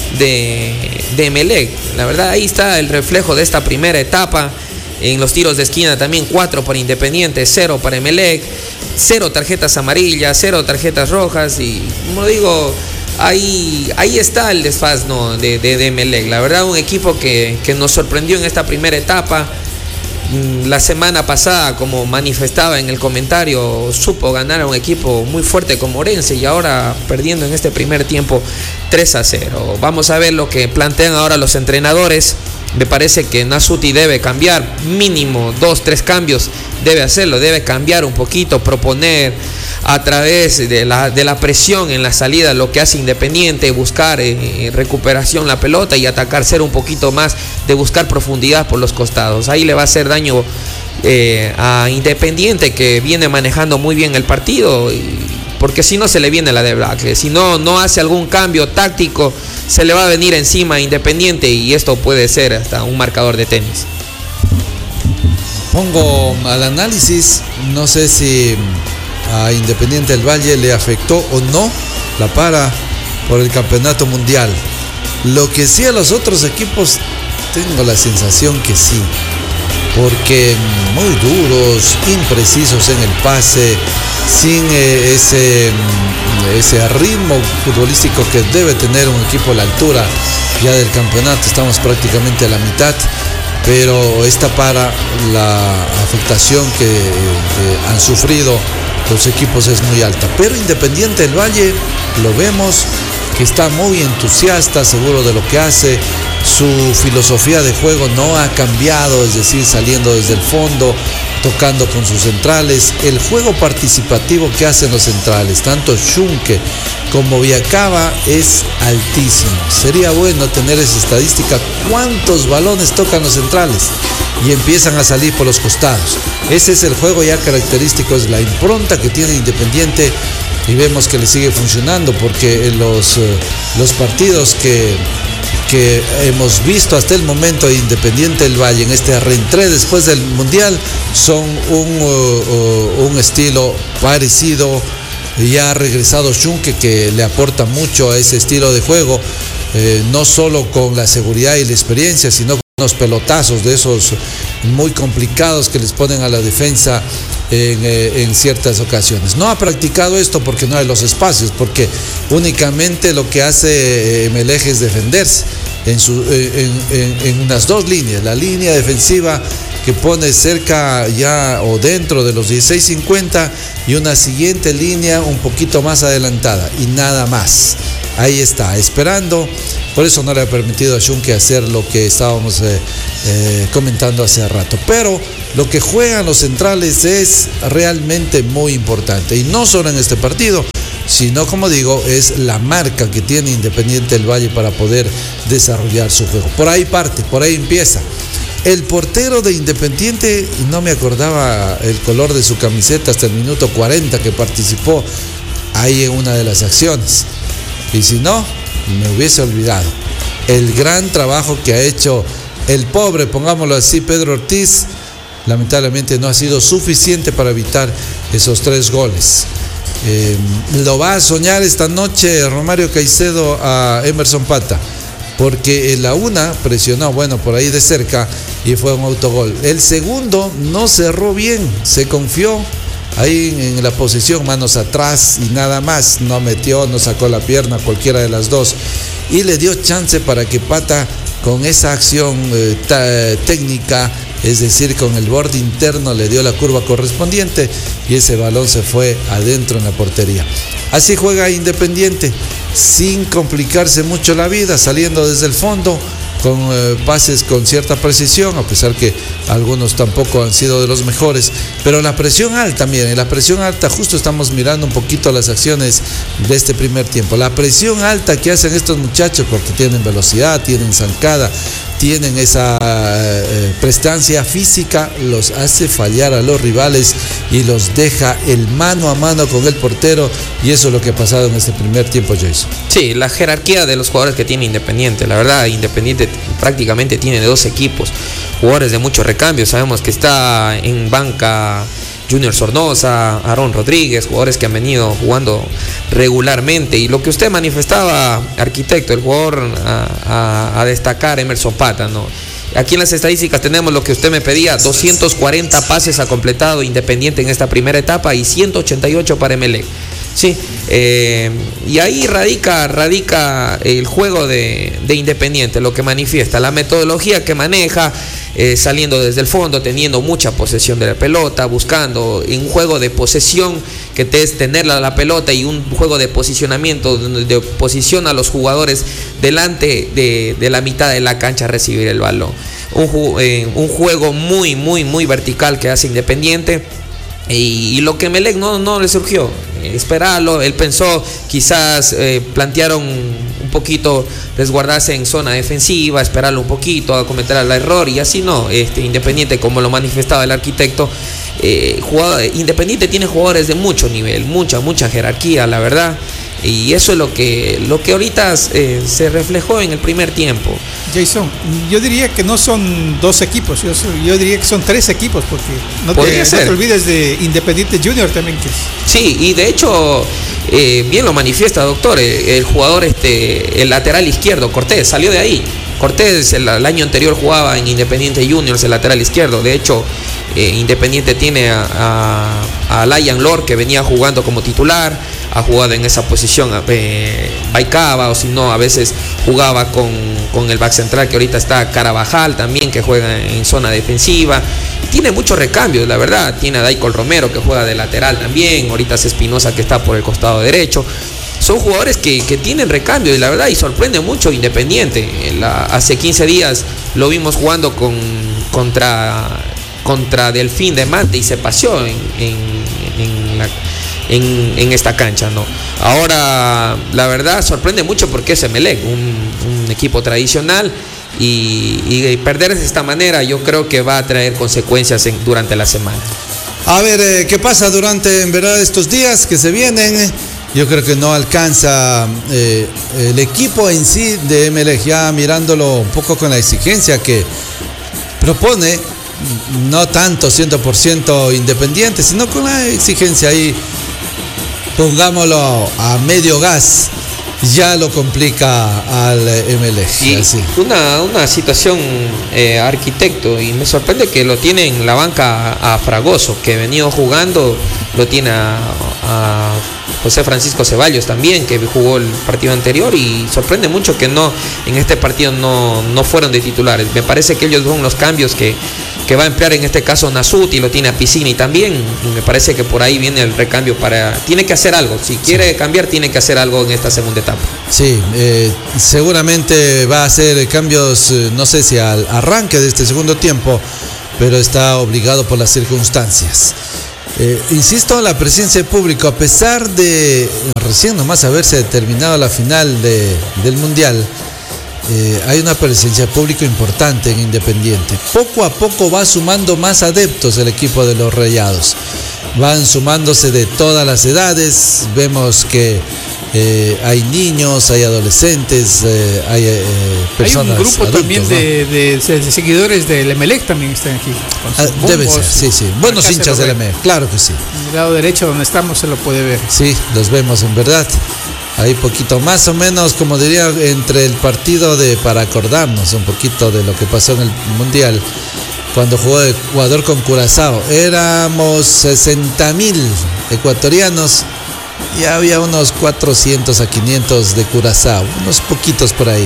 de, de Emelec. La verdad, ahí está el reflejo de esta primera etapa. En los tiros de esquina también cuatro para Independiente, cero para Emelec, cero tarjetas amarillas, cero tarjetas rojas, y como digo, ahí, ahí está el desfaz, ¿no? de, de, de Emelec. La verdad, un equipo que, que nos sorprendió en esta primera etapa. La semana pasada, como manifestaba en el comentario, supo ganar a un equipo muy fuerte como Orense, y ahora perdiendo en este primer tiempo tres a cero. Vamos a ver lo que plantean ahora los entrenadores. Me parece que Nasuti debe cambiar, mínimo dos, tres cambios debe hacerlo, debe cambiar un poquito, proponer a través de la, de la presión en la salida lo que hace Independiente, buscar eh, recuperación la pelota y atacar, ser un poquito más de buscar profundidad por los costados. Ahí le va a hacer daño eh, a Independiente, que viene manejando muy bien el partido, y, porque si no se le viene la debacle. Si no, no hace algún cambio táctico, se le va a venir encima a Independiente, y esto puede ser hasta un marcador de tenis. Pongo al análisis, no sé si a Independiente del Valle le afectó o no la para por el campeonato mundial. Lo que sí a los otros equipos tengo la sensación que sí, porque muy duros, imprecisos en el pase, sin eh, ese, ese ritmo futbolístico que debe tener un equipo a la altura ya del campeonato. Estamos prácticamente a la mitad, pero esta para la afectación que, que han sufrido los equipos es muy alta. Pero Independiente del Valle lo vemos que está muy entusiasta, seguro de lo que hace. Su filosofía de juego no ha cambiado, es decir, saliendo desde el fondo, tocando con sus centrales. El juego participativo que hacen los centrales, tanto Schunke como Viacaba, es altísimo. Sería bueno tener esa estadística, cuántos balones tocan los centrales y empiezan a salir por los costados. Ese es el juego ya característico, es la impronta que tiene Independiente y vemos que le sigue funcionando, porque en los, eh, los partidos que, que hemos visto hasta el momento de Independiente del Valle en este reentré después del Mundial son un, uh, uh, un estilo parecido. Ya ha regresado Schunke, que le aporta mucho a ese estilo de juego, eh, no solo con la seguridad y la experiencia, sino con unos pelotazos de esos muy complicados que les ponen a la defensa en, eh, en ciertas ocasiones. No ha practicado esto porque no hay los espacios, porque únicamente lo que hace Emelec es defenderse en, su, en, en, en unas dos líneas, la línea defensiva que pone cerca ya o dentro de los dieciséis cincuenta y una siguiente línea un poquito más adelantada y nada más. Ahí está, esperando. Por eso no le ha permitido a Schunke hacer lo que estábamos eh, eh, comentando hace rato. Pero lo que juegan los centrales es realmente muy importante. Y no solo en este partido, sino, como digo, es la marca que tiene Independiente del Valle para poder desarrollar su juego. Por ahí parte, por ahí empieza. El portero de Independiente, no me acordaba el color de su camiseta hasta el minuto cuarenta que participó ahí en una de las acciones. Y si no, me hubiese olvidado. El gran trabajo que ha hecho el pobre, pongámoslo así, Pedro Ortiz, lamentablemente no ha sido suficiente para evitar esos tres goles. Eh, lo va a soñar esta noche Romario Caicedo a Emerson Pata, porque en la una presionó, bueno, por ahí de cerca y fue un autogol. El segundo no cerró bien, se confió ahí en la posición, manos atrás y nada más, no metió, no sacó la pierna, cualquiera de las dos, y le dio chance para que Pata, con esa acción eh, ta, técnica, es decir, con el borde interno, le dio la curva correspondiente y ese balón se fue adentro en la portería. Así juega Independiente, sin complicarse mucho la vida, saliendo desde el fondo, con eh, pases con cierta precisión, a pesar que algunos tampoco han sido de los mejores, pero la presión alta, miren, la presión alta, justo estamos mirando un poquito las acciones de este primer tiempo, la presión alta que hacen estos muchachos, porque tienen velocidad, tienen zancada, tienen esa eh, prestancia física, los hace fallar a los rivales y los deja el mano a mano con el portero, y eso es lo que ha pasado en este primer tiempo, Jason. Sí, la jerarquía de los jugadores que tiene Independiente, la verdad, Independiente prácticamente tiene dos equipos, jugadores de mucho recambio. Sabemos que está en banca Junior Sornosa, Aarón Rodríguez, jugadores que han venido jugando regularmente, y lo que usted manifestaba, arquitecto, el jugador a, a, a destacar, Emerson Pata, ¿no? Aquí en las estadísticas tenemos lo que usted me pedía, doscientos cuarenta pases ha completado Independiente en esta primera etapa y ciento ochenta y ocho para Emelec. Sí, eh, y ahí radica, radica el juego de, de Independiente, lo que manifiesta, la metodología que maneja, eh, saliendo desde el fondo, teniendo mucha posesión de la pelota, buscando en un juego de posesión que te es tener la, la pelota, y un juego de posicionamiento donde de posiciona a los jugadores delante de, de la mitad de la cancha a recibir el balón. Un, eh, un juego muy, muy, muy vertical que hace Independiente. Y, y lo que Emelec no, no le surgió, esperarlo, él pensó, quizás eh, plantearon un poquito resguardarse en zona defensiva, esperarlo un poquito, a cometer el error, y así no, este, Independiente, como lo manifestaba el arquitecto, eh, jugador, Independiente tiene jugadores de mucho nivel, mucha, mucha jerarquía, la verdad, y eso es lo que, lo que ahorita eh, se reflejó en el primer tiempo. Jason, yo diría que no son dos equipos, yo, yo diría que son tres equipos, porque no te, no te olvides de Independiente Junior también. Que es. Sí, y de hecho, eh, bien lo manifiesta, doctor, el, el jugador, este, el lateral izquierdo, Cortés, salió de ahí. Cortés el, el año anterior jugaba en Independiente Juniors, el lateral izquierdo. De hecho, eh, Independiente tiene a, a, a Layan Lor, que venía jugando como titular, ha jugado en esa posición eh, Baicaba, o si no, a veces jugaba con, con el back central, que ahorita está Carabajal también, que juega en zona defensiva. Tiene muchos recambios, la verdad. Tiene a Daicol Romero, que juega de lateral también. Ahorita es Espinosa, que está por el costado derecho. Son jugadores que, que tienen recambio, y la verdad, y sorprende mucho Independiente. La, hace quince días lo vimos jugando con, contra, contra Delfín de Mante y se paseó en, en, en, la, en, en esta cancha, ¿no? Ahora, la verdad, sorprende mucho porque es Emelec, un, un equipo tradicional, y, y perder de esta manera yo creo que va a traer consecuencias en, durante la semana. A ver, eh, ¿qué pasa durante, en verdad, estos días que se vienen? yo creo que no alcanza eh, el equipo en sí de Emelec, ya mirándolo un poco con la exigencia que propone, no tanto cien por ciento Independiente, sino con la exigencia ahí, pongámoslo a medio gas, ya lo complica al Emelec. Y una, una situación, eh, Arquitecto, y me sorprende que lo tiene en la banca a, a Fragoso, que venido jugando, lo tiene a, a José Francisco Ceballos también, que jugó el partido anterior, y sorprende mucho que no en este partido no, no fueron de titulares. Me parece que ellos son los cambios que, que va a emplear en este caso Nasuti, lo tiene a Piscini también, y me parece que por ahí viene el recambio para... Tiene que hacer algo, si quiere sí. cambiar, tiene que hacer algo en esta segunda etapa. Sí, eh, seguramente va a hacer cambios, eh, no sé si al arranque de este segundo tiempo, pero está obligado por las circunstancias. Eh, insisto, la presencia de público, a pesar de recién nomás haberse determinado la final de, del Mundial, eh, hay una presencia de público importante en Independiente. Poco a poco va sumando más adeptos el equipo de los Rayados. Van sumándose de todas las edades, vemos que Eh, hay niños, hay adolescentes, eh, hay eh, personas. Hay un grupo adultos, también ¿no? de, de, de seguidores del Emelec también están aquí. Ah, debe ser, sí, sí. Buenos hinchas del Emelec, claro que sí. En el lado derecho donde estamos se lo puede ver. Sí, los vemos en verdad. Ahí poquito, más o menos, como diría, entre el partido de, para acordarnos un poquito de lo que pasó en el Mundial, cuando jugó Ecuador con Curazao. Éramos sesenta mil ecuatorianos. Y había unos cuatrocientos a quinientos de Curazao, unos poquitos por ahí.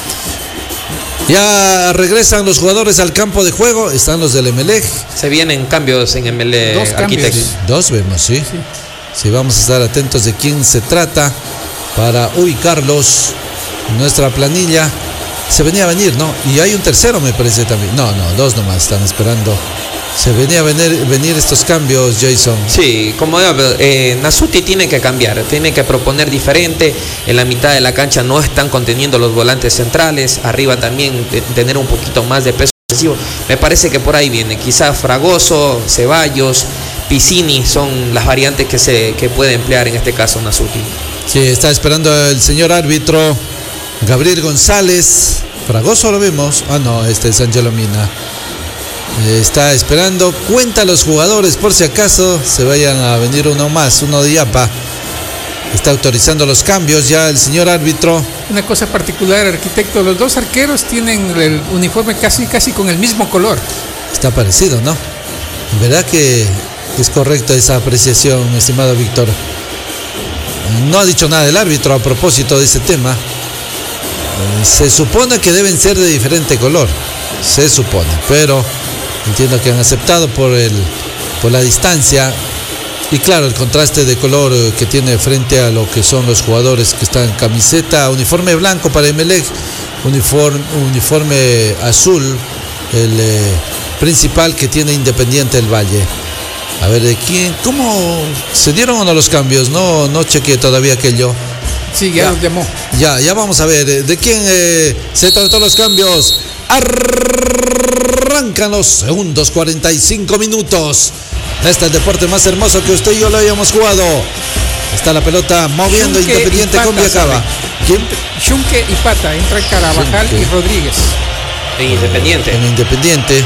Ya regresan los jugadores al campo de juego, están los del Emelec. Se vienen cambios en Emelec, Dos Arquitecto. Sí, dos vemos, ¿sí? Sí. Sí, vamos a estar atentos de quién se trata para ubicarlos en nuestra planilla. Se venía a venir, ¿no? Y hay un tercero, me parece también. No, no, dos nomás están esperando. Se venía a venir, venir estos cambios, Jason. Sí, como eh, Nasuti tiene que cambiar, tiene que proponer diferente. En la mitad de la cancha no están conteniendo los volantes centrales. Arriba también de, tener un poquito más de peso ofensivo. Me parece que por ahí viene. Quizás Fragoso, Ceballos, Piscini son las variantes que se que puede emplear en este caso Nasuti. Sí, está esperando el señor árbitro Gabriel González. Fragoso lo vemos. Ah, no, este es Angelo Mina. Está esperando, cuenta a los jugadores por si acaso se vayan a venir uno más, uno de Iapa. Está autorizando los cambios ya el señor árbitro. Una cosa particular, Arquitecto, los dos arqueros tienen el uniforme casi casi con el mismo color. Está parecido, ¿no? ¿Verdad que es correcta esa apreciación, estimado Víctor? No ha dicho nada el árbitro a propósito de ese tema. Se supone que deben ser de diferente color, se supone, pero entiendo que han aceptado por el por la distancia y claro, el contraste de color que tiene frente a lo que son los jugadores que están en camiseta, uniforme blanco para Emelec, uniforme, uniforme azul, el eh, principal que tiene Independiente del Valle. A ver, ¿de quién? ¿Cómo se dieron o no los cambios? No, no chequeé todavía aquello. Sí, ya, ya los llamó. Ya, ya vamos a ver, ¿de quién eh, se trató los cambios? Arrancan los segundos, cuarenta y cinco minutos. Este es el deporte más hermoso que usted y yo lo habíamos jugado. Está la pelota moviendo Xunque Independiente Pata, con Viacaba. ¿Quién? Xunque y Pata, entra Carabajal Xunque. y Rodríguez. En Independiente. En Independiente.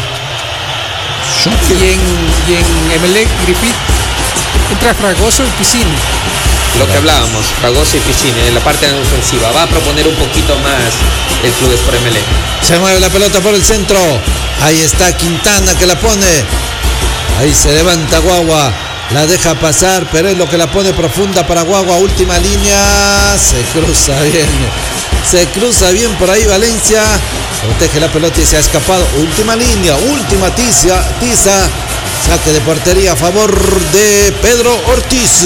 Y en, y en Emelec, Griffith, entra Fragoso y Piscini. Lo que hablábamos, Fragoso y Piscini en la parte ofensiva. Va a proponer un poquito más el Club Sport Emelec. Se mueve la pelota por el centro. Ahí está Quintana que la pone. Ahí se levanta Guagua. La deja pasar, pero es lo que la pone profunda para Guagua. Última línea. Se cruza bien. Se cruza bien por ahí Valencia. Protege la pelota y se ha escapado. Última línea. Última tiza. tiza. Saque de portería a favor de Pedro Ortiz.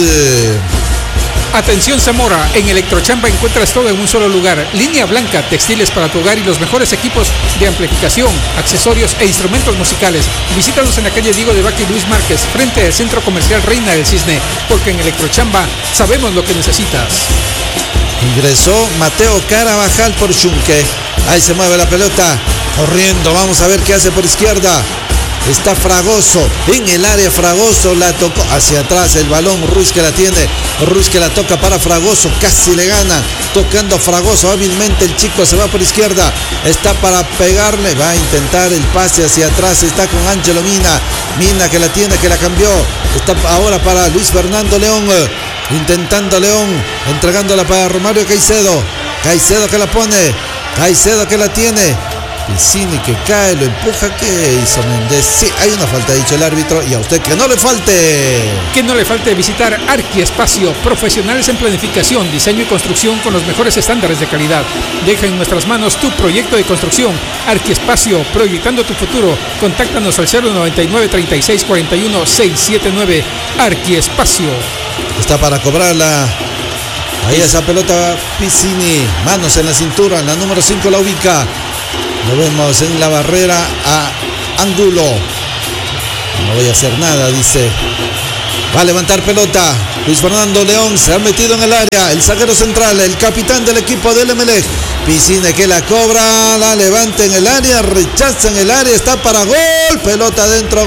Atención Zamora, en Electrochamba encuentras todo en un solo lugar. Línea blanca, textiles para tu hogar y los mejores equipos de amplificación, accesorios e instrumentos musicales. Visítanos en la calle Diego de Vaca y Luis Márquez, frente al Centro Comercial Reina del Cisne, porque en Electrochamba sabemos lo que necesitas. Ingresó Mateo Carabajal por Xunque. Ahí se mueve la pelota. Corriendo, vamos a ver qué hace por izquierda. Está Fragoso en el área. Fragoso la tocó hacia atrás el balón. Ruiz que la tiene. Ruiz que la toca para Fragoso. Casi le gana. Tocando Fragoso hábilmente. El chico se va por izquierda. Está para pegarle. Va a intentar el pase hacia atrás. Está con Ángelo Mina. Mina que la tiene, que la cambió. Está ahora para Luis Fernando León. Intentando León. Entregándola para Romario Caicedo. Caicedo que la pone. Caicedo que la tiene. Piscini que cae, lo empuja. ¿Qué hizo Méndez? Sí, hay una falta, ha dicho el árbitro. Y a usted que no le falte. Que no le falte visitar Arquiespacio, profesionales en planificación, diseño y construcción con los mejores estándares de calidad. Deja en nuestras manos tu proyecto de construcción. Arquiespacio, proyectando tu futuro. Contáctanos al cero noventa y nueve, treinta y seis, cuarenta y uno, seiscientos setenta y nueve. Arquiespacio. Está para cobrarla. Ahí esa pelota Piscini. Manos en la cintura. En la número cinco la ubica. Lo vemos en la barrera a Angulo. No voy a hacer nada, dice. Va a levantar pelota. Luis Fernando León se ha metido en el área. El zaguero central, el capitán del equipo del Emelec. Piscine que la cobra, la levanta en el área, rechaza en el área, está para gol. Pelota adentro.